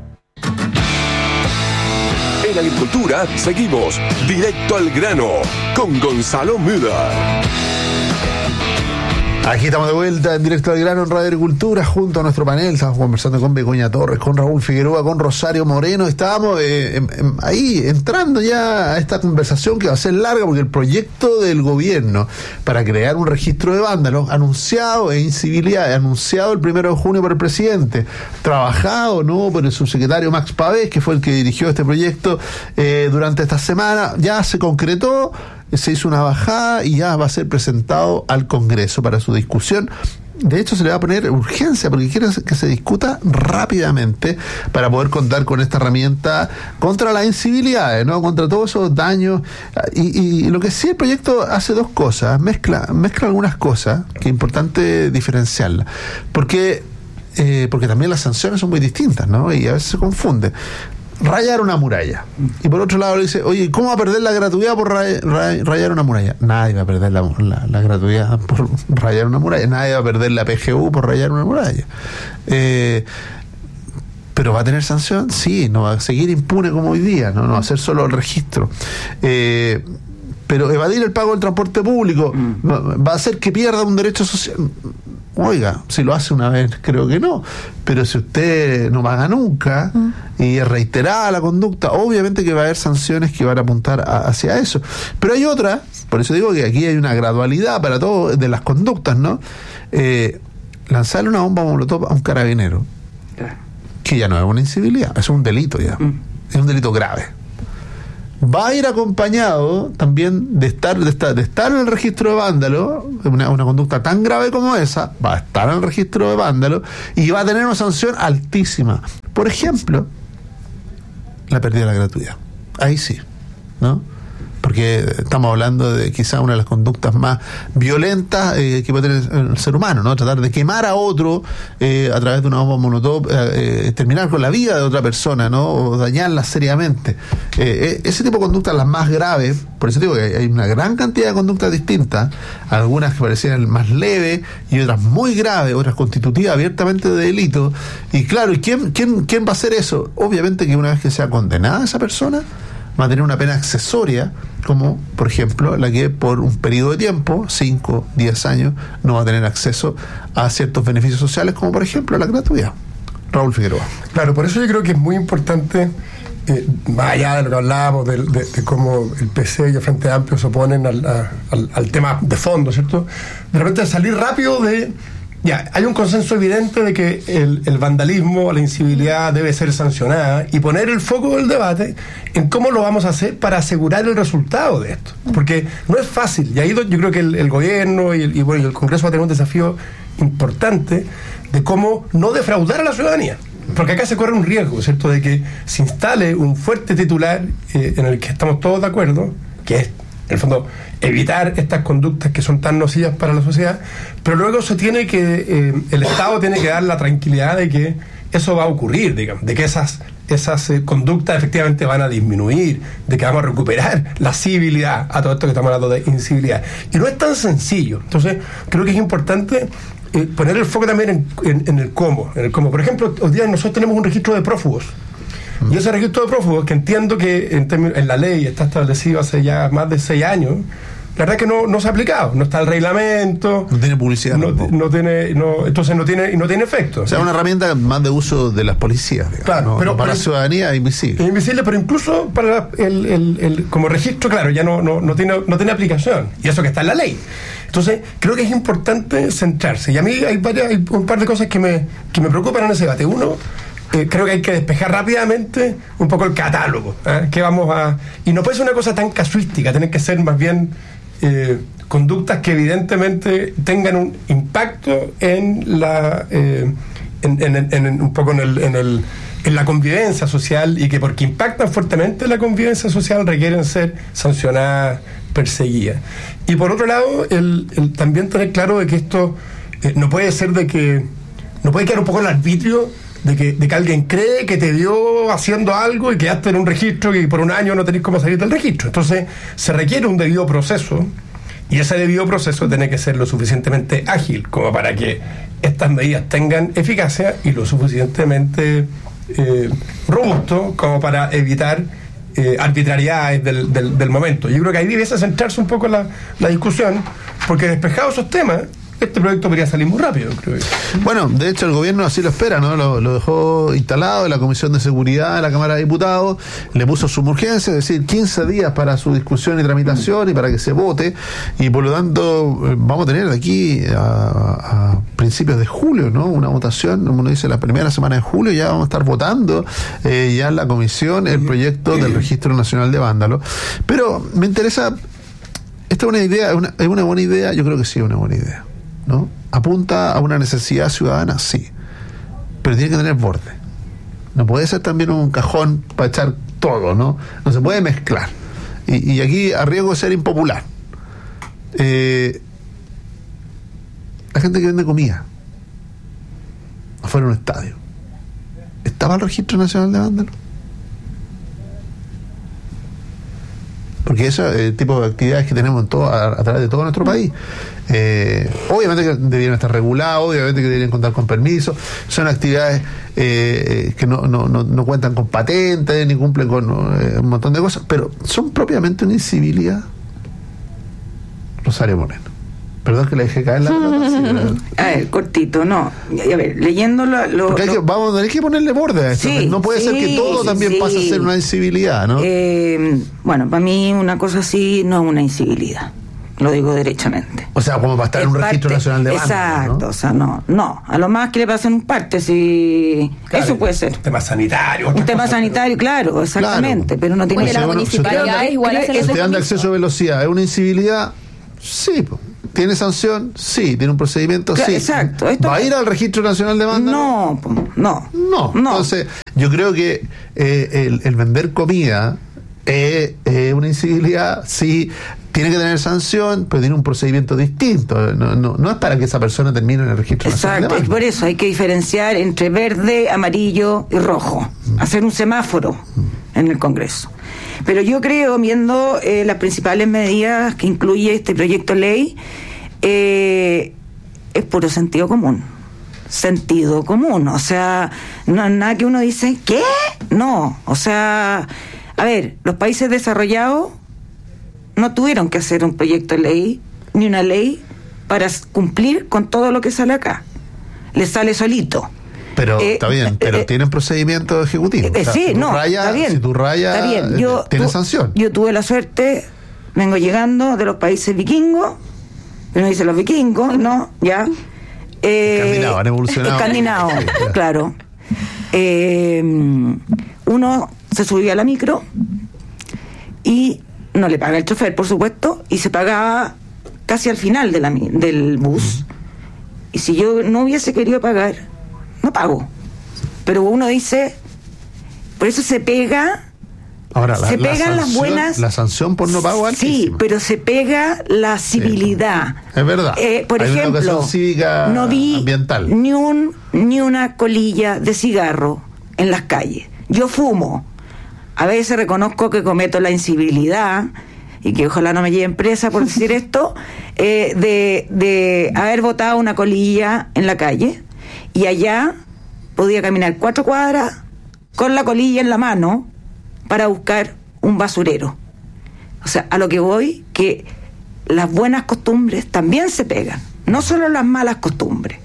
En Agricultura seguimos directo al grano con Gonzalo Müller. Aquí estamos de vuelta en Directo al Grano en Radio Agricultura junto a nuestro panel. Estamos conversando con Begoña Torres, con Raúl Figueroa, con Rosario Moreno. Estábamos eh, en, en, ahí entrando ya a esta conversación que va a ser larga porque el proyecto del gobierno para crear un registro de vándalos anunciado e incivilidad, anunciado el primero de junio por el presidente, trabajado no por el subsecretario Max Pavés, que fue el que dirigió este proyecto eh, durante esta semana, ya se concretó. Se hizo una bajada y ya va a ser presentado al Congreso para su discusión. De hecho, se le va a poner urgencia porque quiere que se discuta rápidamente para poder contar con esta herramienta contra las incivilidades, ¿no? Contra todos esos daños. Y, y lo que sí, el proyecto hace dos cosas, mezcla, mezcla algunas cosas que es importante diferenciarlas. Porque, eh, porque también las sanciones son muy distintas, ¿no? Y a veces se confunde. Rayar una muralla. Y por otro lado le dice, oye, ¿cómo va a perder la gratuidad por ray, ray, rayar una muralla? Nadie va a perder la, la, la gratuidad por rayar una muralla. Nadie va a perder la P G U por rayar una muralla. Eh, ¿Pero va a tener sanción? Sí, no va a seguir impune como hoy día, no, no va a ser solo el registro. Eh, pero evadir el pago del transporte público mm. va a hacer que pierda un derecho social. Oiga, si lo hace una vez, creo que no. Pero si usted no paga nunca mm. y es reiterada la conducta, obviamente que va a haber sanciones que van a apuntar a, hacia eso. Pero hay otra, por eso digo que aquí hay una gradualidad para todo de las conductas, ¿no? Eh, lanzarle una bomba molotov a un carabinero, que ya no es una incivilidad, es un delito ya. Mm. Es un delito grave. Va a ir acompañado también de estar de estar, de estar en el registro de vándalo, una, una conducta tan grave como esa, va a estar en el registro de vándalo y va a tener una sanción altísima. Por ejemplo, la pérdida de la gratuidad. Ahí sí, ¿no? Porque estamos hablando de quizá una de las conductas más violentas eh, que puede tener el ser humano, ¿no? Tratar de quemar a otro eh, a través de una bomba molotov, eh, eh, terminar con la vida de otra persona, ¿no? O dañarla seriamente. Eh, ese tipo de conductas, las más graves, por eso digo que hay una gran cantidad de conductas distintas, algunas que parecían más leves y otras muy graves, otras constitutivas abiertamente de delito. Y claro, ¿y quién, quién, quién va a hacer eso? Obviamente que una vez que sea condenada esa persona, va a tener una pena accesoria, como por ejemplo la que por un periodo de tiempo, cinco, diez años, no va a tener acceso a ciertos beneficios sociales, como por ejemplo la gratuidad. Raúl Figueroa. Claro, por eso yo creo que es muy importante, eh, más allá de lo que hablábamos, de, de, de cómo el P C y el Frente Amplio se oponen al, a, al, al tema de fondo, ¿cierto? De repente salir rápido de... Ya, hay un consenso evidente de que el, el vandalismo, la incivilidad debe ser sancionada y poner el foco del debate en cómo lo vamos a hacer para asegurar el resultado de esto. Porque no es fácil. Y ahí yo creo que el, el gobierno y el, y bueno, y el Congreso va a tener un desafío importante de cómo no defraudar a la ciudadanía. Porque acá se corre un riesgo, ¿cierto?, de que se instale un fuerte titular eh, en el que estamos todos de acuerdo, que es, en el fondo, evitar estas conductas que son tan nocivas para la sociedad, pero luego se tiene que, eh, el Estado tiene que dar la tranquilidad de que eso va a ocurrir, digamos, de que esas, esas eh, conductas efectivamente van a disminuir, de que vamos a recuperar la civilidad a todo esto que estamos hablando de incivilidad. Y no es tan sencillo. Entonces, creo que es importante eh, poner el foco también en, en, en el cómo, en el cómo. Por ejemplo, hoy día nosotros tenemos un registro de prófugos. Y ese registro de prófugos, que entiendo que en, términos, en la ley está establecido hace ya más de seis años, la verdad es que no, no se ha aplicado, no está el reglamento, no tiene publicidad, no, no tiene, no, entonces no tiene, no tiene efecto. O sea, una herramienta más de uso de las policías, digamos, claro, ¿no? Pero no, para pero, la ciudadanía es invisible. Es invisible, pero incluso para el, el, el como registro, claro, ya no, no, no tiene, no tiene aplicación, y eso que está en la ley. Entonces, creo que es importante centrarse. Y a mí hay varias, hay un par de cosas que me, que me preocupan en ese debate. Uno, Eh, creo que hay que despejar rápidamente un poco el catálogo, ¿eh? Que vamos a y no puede ser una cosa tan casuística, tienen que ser más bien eh, conductas que evidentemente tengan un impacto en la eh, en, en, en, en un poco en el, en el en la convivencia social, y que porque impactan fuertemente la convivencia social requieren ser sancionadas, perseguidas. Y por otro lado, el, el también tener claro de que esto eh, no puede ser de que no puede quedar un poco el arbitrio De que, de que alguien cree que te vio haciendo algo y quedaste en un registro y por un año no tenés cómo salir del registro. Entonces se requiere un debido proceso, y ese debido proceso tiene que ser lo suficientemente ágil como para que estas medidas tengan eficacia y lo suficientemente eh, robusto como para evitar eh, arbitrariedades del, del, del momento. Yo creo que ahí debiese centrarse un poco la, la discusión, porque despejados esos temas, este proyecto podría salir muy rápido, creo yo. Bueno, de hecho el gobierno así lo espera, ¿no? Lo, lo dejó instalado en la Comisión de Seguridad de la Cámara de Diputados, le puso suma urgencia, es decir, quince días para su discusión y tramitación y para que se vote, y por lo tanto vamos a tener de aquí a, a principios de julio, ¿no? Una votación, como uno dice, la primera semana de julio ya vamos a estar votando eh, ya en la comisión el proyecto del Registro Nacional de Vándalos. Pero me interesa, esta es una idea, es una, es una buena idea, yo creo que sí es una buena idea, ¿no? ¿Apunta a una necesidad ciudadana? Sí, pero tiene que tener borde. No puede ser también un cajón para echar todo, ¿no? No se puede mezclar. Y, y aquí a riesgo de ser impopular. Eh, la gente que vende comida afuera de un estadio, ¿estaba el Registro Nacional de Vándalos? Porque ese es el tipo de actividades que tenemos en todo, a, a través de todo nuestro país. Eh, obviamente que debieran estar regulados, obviamente que deberían contar con permisos. Son actividades eh, que no, no, no, no cuentan con patentes ni cumplen con eh, un montón de cosas, pero son propiamente una incivilidad. Rosario Moreno, perdón que le dejé caer la pelota. Sí, a ver, cortito, no. A ver, leyendo lo, lo, Porque hay lo... que, vamos a tener que ponerle borde a esto. Sí, no puede sí, ser que todo también sí. pase a ser una incivilidad, ¿no? Eh, bueno, para mí una cosa así no es una incivilidad. Lo digo derechamente. O sea, como para estar es en un registro parte, nacional de Vándalos, exacto, ¿no? O sea, no, no. A lo más que le pasen un parte, si Claro, eso puede ser. Un tema sanitario. Un tema sanitario, claro, exactamente, Claro. pero no tiene Oye, que las bueno, municipalidades se igual hacen ¿Se los te dan de permisos. acceso a velocidad? ¿Es una incivilidad? Sí, po. ¿Tiene sanción? Sí. ¿Tiene un procedimiento? Claro, Sí. exacto. Esto- ¿Va a ir al Registro Nacional de Vándalos? No, po, no. No. No. Entonces, yo creo que eh, el, el vender comida es eh, una incivilidad, sí. Tiene que tener sanción, pero tiene un procedimiento distinto. No, no, no es para que esa persona termine en el Registro Nacional de Exacto, es Vándalos. por eso hay que diferenciar entre verde, amarillo y rojo. Hacer un semáforo en el Congreso. Pero yo creo, viendo eh, las principales medidas que incluye este proyecto de ley, eh, es puro sentido común. Sentido común. O sea, no es nada que uno dice, ¿qué? No. O sea, a ver, los países desarrollados no tuvieron que hacer un proyecto de ley ni una ley para cumplir con todo lo que sale acá. Les sale solito. Pero Eh, está bien, pero eh, tienen procedimientos ejecutivos. Eh, O sea, sí, si tú no, rayas, está bien. Si tú rayas, Está bien. Yo, eh, tiene tu- sanción. Yo tuve la suerte, vengo llegando de los países vikingos, que no dicen los vikingos, ¿no? Ya. Eh, Escandinavo, han evolucionado. Escandinavo, Sí, claro. claro. Eh, uno se subía a la micro y no le paga el chofer, por supuesto, y se pagaba casi al final de la, mi- del bus. Y si yo no hubiese querido pagar, no pago. Pero uno dice, por eso se pega, Ahora, la, se la pegan las sanción- buenas. La sanción por no pago es Sí, altísima. pero se pega la civilidad. Es verdad. Eh, por Hay una ejemplo, educación cívica no vi ambiental. ni un ni una colilla de cigarro en las calles. Yo fumo. A veces reconozco que cometo la incivilidad y que ojalá no me lleven presa por decir esto, eh, de, de haber botado una colilla en la calle y allá podía caminar cuatro cuadras con la colilla en la mano para buscar un basurero. O sea, a lo que voy, que las buenas costumbres también se pegan, no solo las malas costumbres.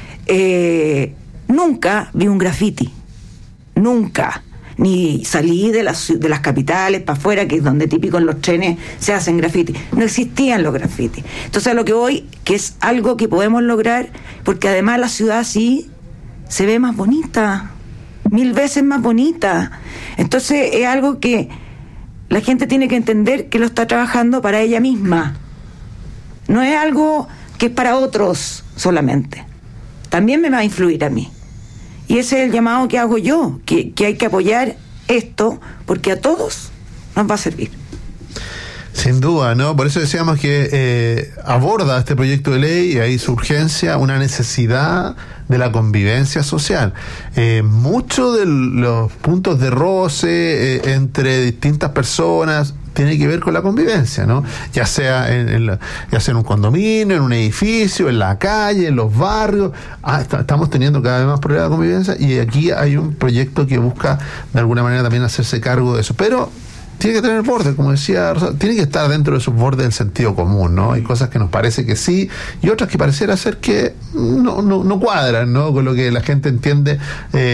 Eh, nunca vi un graffiti, nunca, ni salí de las, de las capitales para afuera, que es donde típico en los trenes se hacen graffiti. No existían los grafitis. Entonces, a lo que voy, que es algo que podemos lograr, porque además la ciudad así se ve más bonita, mil veces más bonita. Entonces es algo que la gente tiene que entender que lo está trabajando para ella misma. No es algo que es para otros solamente. También me va a influir a mí. Y ese es el llamado que hago yo, que, que hay que apoyar esto, porque a todos nos va a servir. Sin duda, ¿no? Por eso decíamos que eh, aborda este proyecto de ley, y ahí su urgencia, una necesidad de la convivencia social. Eh, Muchos de los puntos de roce eh, entre distintas personas tiene que ver con la convivencia, ¿no? Ya sea en, en la, ya sea en un condominio, en un edificio, en la calle, en los barrios. Ah, está, estamos teniendo cada vez más problemas de convivencia, y aquí hay un proyecto que busca de alguna manera también hacerse cargo de eso. Pero tiene que tener borde, como decía Rosa, tiene que estar dentro de esos bordes del sentido común, ¿no? Hay cosas que nos parece que sí y otras que pareciera ser que no, no, no cuadran, ¿no? Con lo que la gente entiende eh,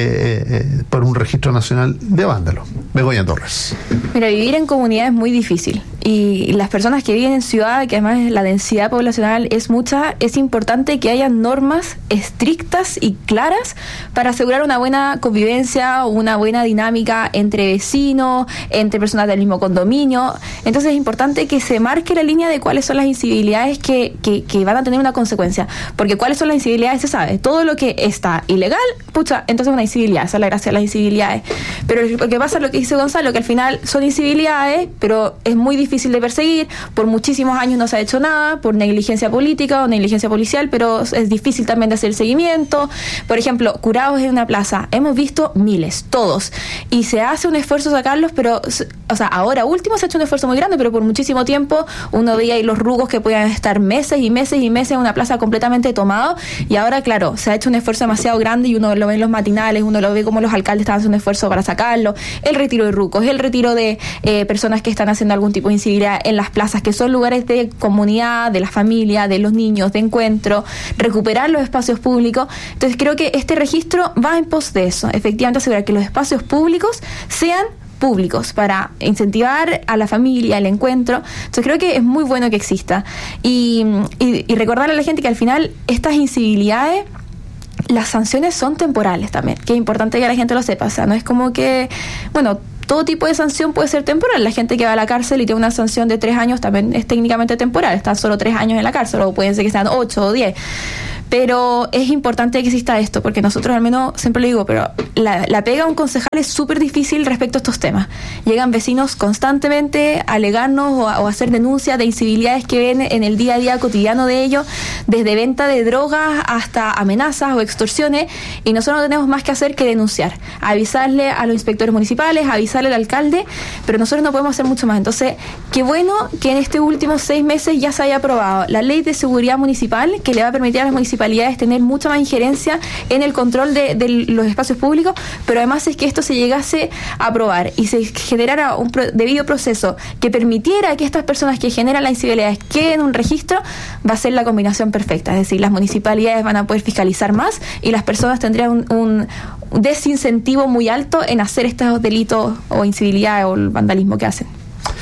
eh, por un registro nacional de vándalos. Begoña Torres. Mira, vivir en comunidad es muy difícil y las personas que viven en ciudad, que además la densidad poblacional es mucha, es importante que haya normas estrictas y claras para asegurar una buena convivencia, una buena dinámica entre vecinos, entre personas del mismo condominio. Entonces es importante que se marque la línea de cuáles son las incivilidades que, que, que van a tener una consecuencia, porque cuáles son las incivilidades se sabe, todo lo que está ilegal, pucha, entonces es una incivilidad, esa es la gracia de las incivilidades. Pero lo que pasa es lo que dice Gonzalo, que al final son incivilidades, pero es muy difícil de perseguir, por muchísimos años no se ha hecho nada, por negligencia política o negligencia policial, pero es difícil también de hacer el seguimiento. Por ejemplo, curados en una plaza, hemos visto miles, todos, y se hace un esfuerzo sacarlos, pero, o sea, ahora último se ha hecho un esfuerzo muy grande, pero por muchísimo tiempo uno veía ahí los rugos que podían estar meses y meses y meses en una plaza completamente tomado, y ahora, claro, se ha hecho un esfuerzo demasiado grande y uno lo ve en los matinales, uno lo ve como los alcaldes están haciendo un esfuerzo para sacarlo, el retiro de rucos, el retiro de eh, personas que están haciendo algún tipo de incivilidad en las plazas, que son lugares de comunidad, de la familia, de los niños, de encuentro, recuperar los espacios públicos. Entonces creo que este registro va en pos de eso, efectivamente asegurar que los espacios públicos sean públicos para incentivar a la familia, el encuentro. Entonces creo que es muy bueno que exista y, y, y recordarle a la gente que al final estas incivilidades, las sanciones son temporales también, que es importante que la gente lo sepa. O sea, no es como que, bueno, todo tipo de sanción puede ser temporal. La gente que va a la cárcel y tiene una sanción de tres años también es técnicamente temporal, están solo tres años en la cárcel, o pueden ser que sean ocho o diez. Pero es importante que exista esto, porque nosotros al menos, siempre lo digo, pero la, la pega a un concejal es súper difícil respecto a estos temas. Llegan vecinos constantemente a alegarnos o a, o a hacer denuncias de incivilidades que ven en el día a día cotidiano de ellos, desde venta de drogas hasta amenazas o extorsiones, y nosotros no tenemos más que hacer que denunciar, avisarle a los inspectores municipales, avisarle al alcalde, pero nosotros no podemos hacer mucho más. Entonces, qué bueno que en estos últimos seis meses ya se haya aprobado la ley de seguridad municipal, que le va a permitir a las municipalidades tener mucha más injerencia en el control de, de los espacios públicos, pero además es que esto se llegase a aprobar y se generara un pro, debido proceso que permitiera que estas personas que generan las incivilidades queden en un registro, va a ser la combinación perfecta. Es decir, las municipalidades van a poder fiscalizar más y las personas tendrían un, un desincentivo muy alto en hacer estos delitos o incivilidades o el vandalismo que hacen.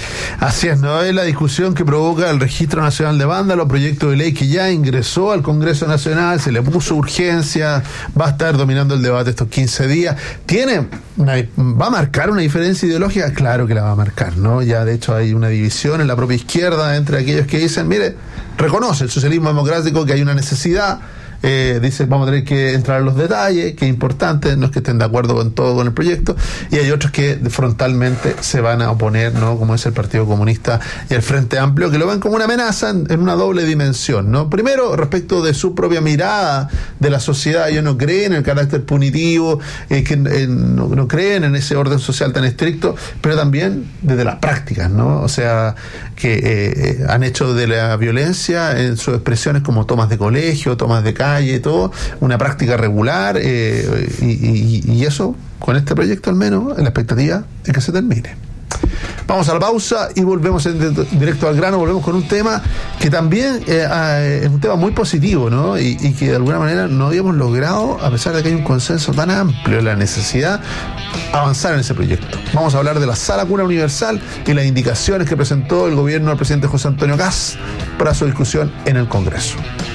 Así es, ¿no? Es la discusión que provoca el Registro Nacional de Vándalos, proyecto de ley que ya ingresó al Congreso Nacional, se le puso urgencia, va a estar dominando el debate estos quince días. ¿Tiene una, va a marcar una diferencia ideológica? Claro que la va a marcar, ¿no? Ya de hecho hay una división en la propia izquierda entre aquellos que dicen, mire, reconoce el socialismo democrático que hay una necesidad. Eh, dice, vamos a tener que entrar en los detalles, que es importante, no es que estén de acuerdo con todo con el proyecto, y hay otros que frontalmente se van a oponer, ¿no? Como es el Partido Comunista y el Frente Amplio, que lo ven como una amenaza en, en una doble dimensión, ¿no? Primero, respecto de su propia mirada de la sociedad, ellos no creen en el carácter punitivo, eh, que eh, no, no creen en ese orden social tan estricto, pero también desde las prácticas, ¿no? O sea, que eh, han hecho de la violencia en sus expresiones como tomas de colegio, tomas de calle, y todo, una práctica regular, eh, y, y, y eso, con este proyecto al menos, la expectativa es que se termine. Vamos a la pausa y volvemos en directo al grano, volvemos con un tema que también eh, es un tema muy positivo, ¿no? Y, y que de alguna manera no habíamos logrado, a pesar de que hay un consenso tan amplio en la necesidad, avanzar en ese proyecto. Vamos a hablar de la Sala Cuna Universal y las indicaciones que presentó el gobierno del presidente José Antonio Kast para su discusión en el Congreso.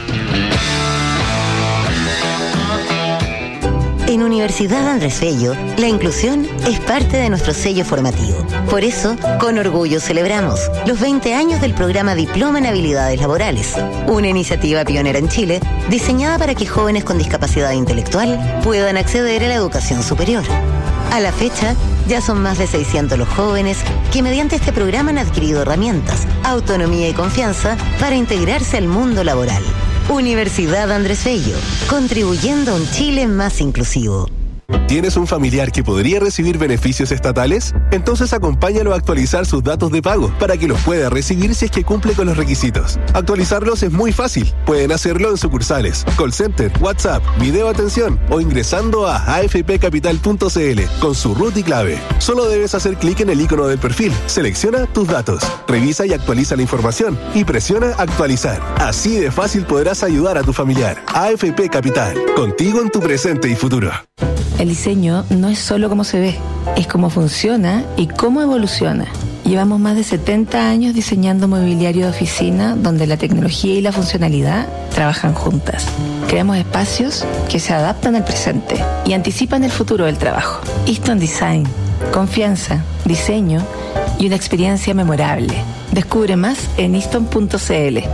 En Universidad Andrés Bello, la inclusión es parte de nuestro sello formativo. Por eso, con orgullo celebramos los veinte años del programa Diploma en Habilidades Laborales, una iniciativa pionera en Chile diseñada para que jóvenes con discapacidad intelectual puedan acceder a la educación superior. A la fecha, ya son más de seiscientos los jóvenes que mediante este programa han adquirido herramientas, autonomía y confianza para integrarse al mundo laboral. Universidad Andrés Bello, contribuyendo a un Chile más inclusivo. ¿Tienes un familiar que podría recibir beneficios estatales? Entonces acompáñalo a actualizar sus datos de pago para que los pueda recibir si es que cumple con los requisitos. Actualizarlos es muy fácil. Pueden hacerlo en sucursales, call center, WhatsApp, video atención o ingresando a a f p capital punto c l con su root y clave. Solo debes hacer clic en el icono del perfil, selecciona tus datos, revisa y actualiza la información y presiona actualizar. Así de fácil podrás ayudar a tu familiar. A F P Capital, contigo en tu presente y futuro. El diseño no es solo cómo se ve, es cómo funciona y cómo evoluciona. Llevamos más de setenta años diseñando mobiliario de oficina donde la tecnología y la funcionalidad trabajan juntas. Creamos espacios que se adaptan al presente y anticipan el futuro del trabajo. Easton Design, confianza, diseño y una experiencia memorable. Descubre más en easton punto c l.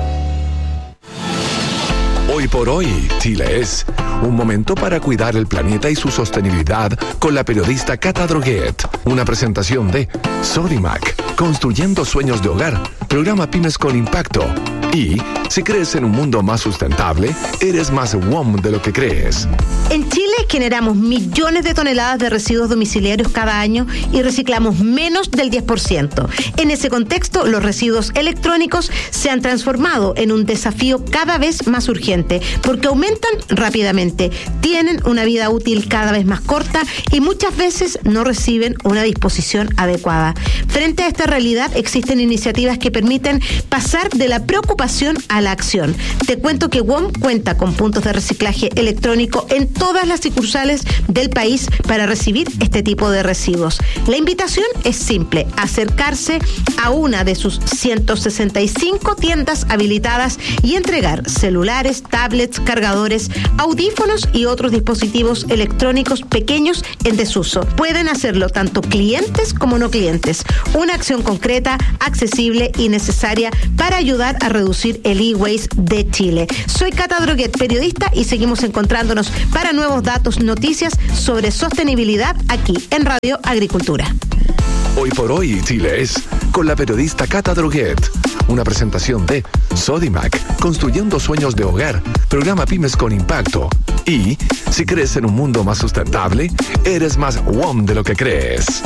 Hoy por hoy, Chile es un momento para cuidar el planeta y su sostenibilidad con la periodista Cata Droguet. Una presentación de Sodimac, construyendo sueños de hogar, programa Pymes con Impacto. Y si crees en un mundo más sustentable, eres más W O M de lo que crees. En Chile generamos millones de toneladas de residuos domiciliarios cada año y reciclamos menos del diez por ciento. En ese contexto, los residuos electrónicos se han transformado en un desafío cada vez más urgente porque aumentan rápidamente, tienen una vida útil cada vez más corta y muchas veces no reciben una disposición adecuada. Frente a esta realidad, existen iniciativas que permiten pasar de la preocupación a la acción. Te cuento que W O M cuenta con puntos de reciclaje electrónico en todas las sucursales del país para recibir este tipo de residuos. La invitación es simple: acercarse a una de sus ciento sesenta y cinco tiendas habilitadas y entregar celulares, tablets, cargadores, audífonos y otros dispositivos electrónicos pequeños en desuso. Pueden hacerlo tanto clientes como no clientes. Una acción concreta, accesible y necesaria para ayudar a reducir el e-waste de Chile. Soy Cata Droguet, periodista, y seguimos encontrándonos para nuevos datos, noticias sobre sostenibilidad aquí en Radio Agricultura. Hoy por hoy, Chile es con la periodista Cata Droguet. Una presentación de Sodimac, construyendo sueños de hogar, programa Pymes con Impacto. Y si crees en un mundo más sustentable, eres más W O M de lo que crees.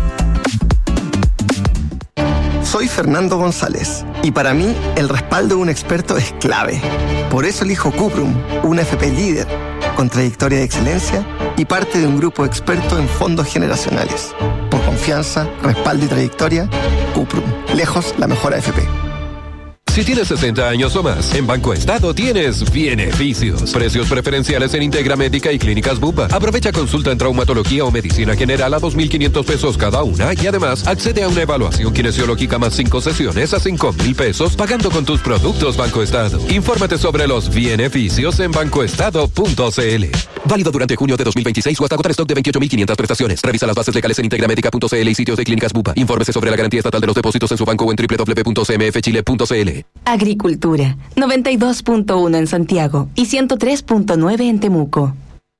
Soy Fernando González y para mí el respaldo de un experto es clave. Por eso elijo Cuprum, una F P líder, con trayectoria de excelencia y parte de un grupo experto en fondos generacionales. Por confianza, respaldo y trayectoria, Cuprum, lejos la mejor A F P. Si tienes sesenta años o más, en Banco Estado tienes beneficios. Precios preferenciales en Integra Médica y Clínicas Bupa. Aprovecha consulta en traumatología o medicina general a dos mil quinientos pesos cada una y además accede a una evaluación kinesiológica más cinco sesiones a cinco mil pesos pagando con tus productos Banco Estado. Infórmate sobre los beneficios en bancoestado punto c l. Válido durante junio de dos mil veintiséis o hasta agotar stock de veintiocho mil quinientas prestaciones. Revisa las bases legales en integramédica punto c l y sitios de Clínicas Bupa. Infórmese sobre la garantía estatal de los depósitos en su banco o en doble u doble u doble u punto c m f chile punto c l. Agricultura, noventa y dos punto uno en Santiago y ciento tres punto nueve en Temuco.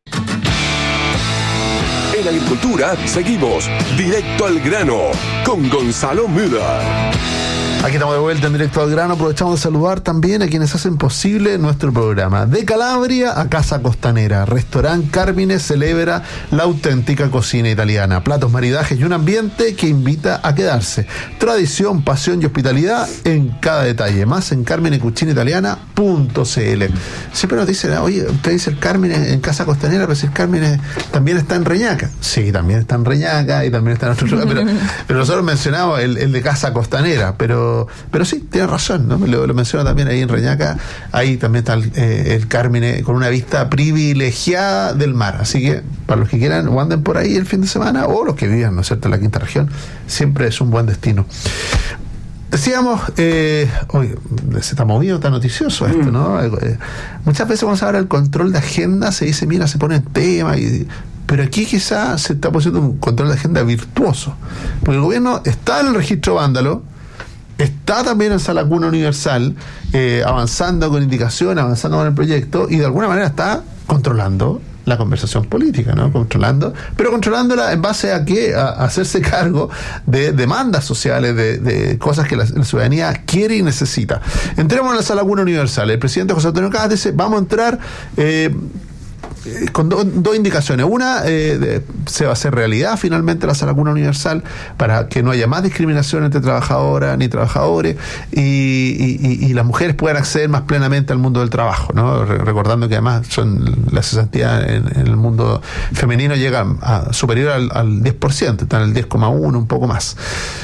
En Agricultura seguimos directo al grano con Gonzalo Müller. Aquí estamos de vuelta en Directo al Grano. Aprovechamos de saludar también a quienes hacen posible nuestro programa. De Calabria a Casa Costanera, Restaurant Carmine celebra la auténtica cocina italiana. Platos, maridajes y un ambiente que invita a quedarse. Tradición, pasión y hospitalidad en cada detalle. Más en carmine cucina italiana punto c l. Siempre nos dicen, oye, usted dice el Carmine en Casa Costanera, pero si el Carmine también está en Reñaca. Sí, también está en Reñaca y también está en otro lugar, pero, pero nosotros mencionamos el, el de Casa Costanera, pero Pero sí, tiene razón, ¿no? Lo, lo menciono también ahí en Reñaca. Ahí también está el, eh, el Carmine con una vista privilegiada del mar. Así que para los que quieran o anden por ahí el fin de semana, o los que vivan, ¿no es cierto?, en la quinta región, siempre es un buen destino. Decíamos, eh, oye, se está movido, está noticioso esto, ¿no? Eh, muchas veces cuando se habla del control de agenda, se dice, mira, se pone el tema y... Pero aquí quizá se está poniendo un control de agenda virtuoso. Porque el gobierno está en el registro vándalo, está también en Sala Cuna Universal, eh, avanzando con indicaciones, avanzando con el proyecto, y de alguna manera está controlando la conversación política, ¿no? Controlando, pero controlándola en base a qué, a, a hacerse cargo de demandas sociales, de, de cosas que la, la ciudadanía quiere y necesita. Entremos en la Sala Cuna Universal. El presidente José Antonio Cast dice, vamos a entrar... Eh, con do, dos indicaciones. Una, eh, de, se va a hacer realidad finalmente la sala cuna universal para que no haya más discriminación entre trabajadoras ni trabajadores y, y, y, y las mujeres puedan acceder más plenamente al mundo del trabajo, ¿no? Re, recordando que además son la cesantía en, en el mundo femenino llega a superior al, al diez por ciento, está en el diez coma uno, un poco más.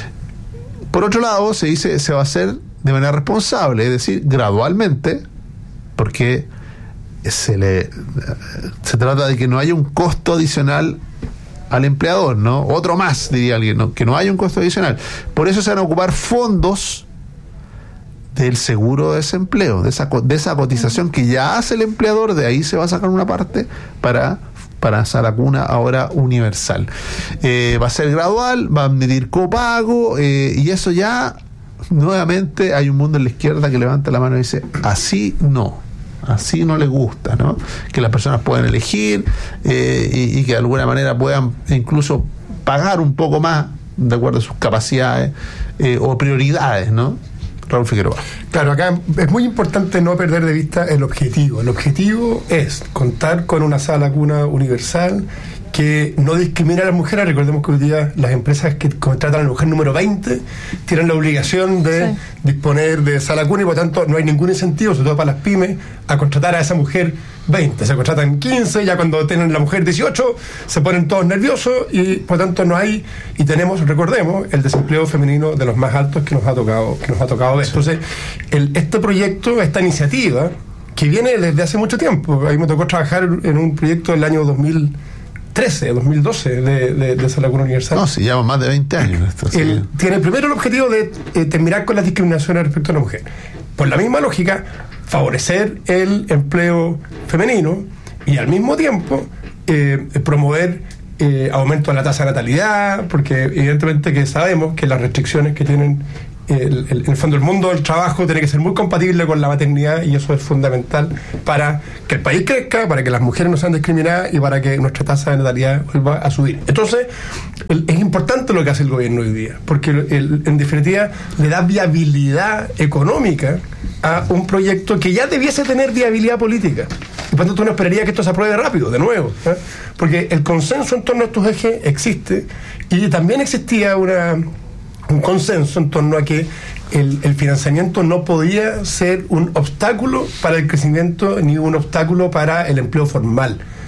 Por otro lado, se dice se va a hacer de manera responsable, es decir, gradualmente, porque se le se trata de que no haya un costo adicional al empleador, ¿no? Otro más, diría alguien, ¿no? Que no haya un costo adicional. Por eso se van a ocupar fondos del seguro de desempleo, de esa, de esa cotización que ya hace el empleador, de ahí se va a sacar una parte para para sala cuna ahora universal. Eh, va a ser gradual, va a medir copago, eh, y eso ya, nuevamente, hay un mundo en la izquierda que levanta la mano y dice, así no. Así no les gusta, ¿no? Que las personas puedan elegir eh, y, y que de alguna manera puedan incluso pagar un poco más de acuerdo a sus capacidades eh, o prioridades, ¿no? Raúl Figueroa. Claro, acá es muy importante no perder de vista el objetivo. El objetivo es contar con una sala cuna universal que no discrimina a las mujeres. Recordemos que hoy día las empresas que contratan a la mujer número veinte tienen la obligación de sí. disponer de sala cuna y por tanto no hay ningún incentivo, sobre todo para las pymes, a contratar a esa mujer veinte. Se contratan quince, ya cuando tienen la mujer dieciocho se ponen todos nerviosos y por tanto no hay, y tenemos, recordemos, el desempleo femenino de los más altos que nos ha tocado, que nos ha tocado ver. Sí. Entonces, el, este proyecto, esta iniciativa, que viene desde hace mucho tiempo, a mí me tocó trabajar en un proyecto del año dos mil trece, dos mil doce de, de, de sala cuna universal. No, si lleva más de veinte años esto. Sí. El, tiene primero el objetivo de eh, terminar con las discriminaciones respecto a la mujer. Por la misma lógica, favorecer el empleo femenino y al mismo tiempo eh, promover eh, aumento de la tasa de natalidad, porque evidentemente que sabemos que las restricciones que tienen El, el, en el fondo el mundo del trabajo tiene que ser muy compatible con la maternidad y eso es fundamental para que el país crezca, para que las mujeres no sean discriminadas y para que nuestra tasa de natalidad vuelva a subir. Entonces, el, es importante lo que hace el gobierno hoy día, porque el, el, en definitiva le da viabilidad económica a un proyecto que ya debiese tener viabilidad política. Y por tanto uno esperaría que esto se apruebe rápido, de nuevo, ¿eh? Porque el consenso en torno a estos ejes existe y también existía una... un consenso en torno a que el, el financiamiento no podía ser un obstáculo para el crecimiento ni un obstáculo para el empleo formal.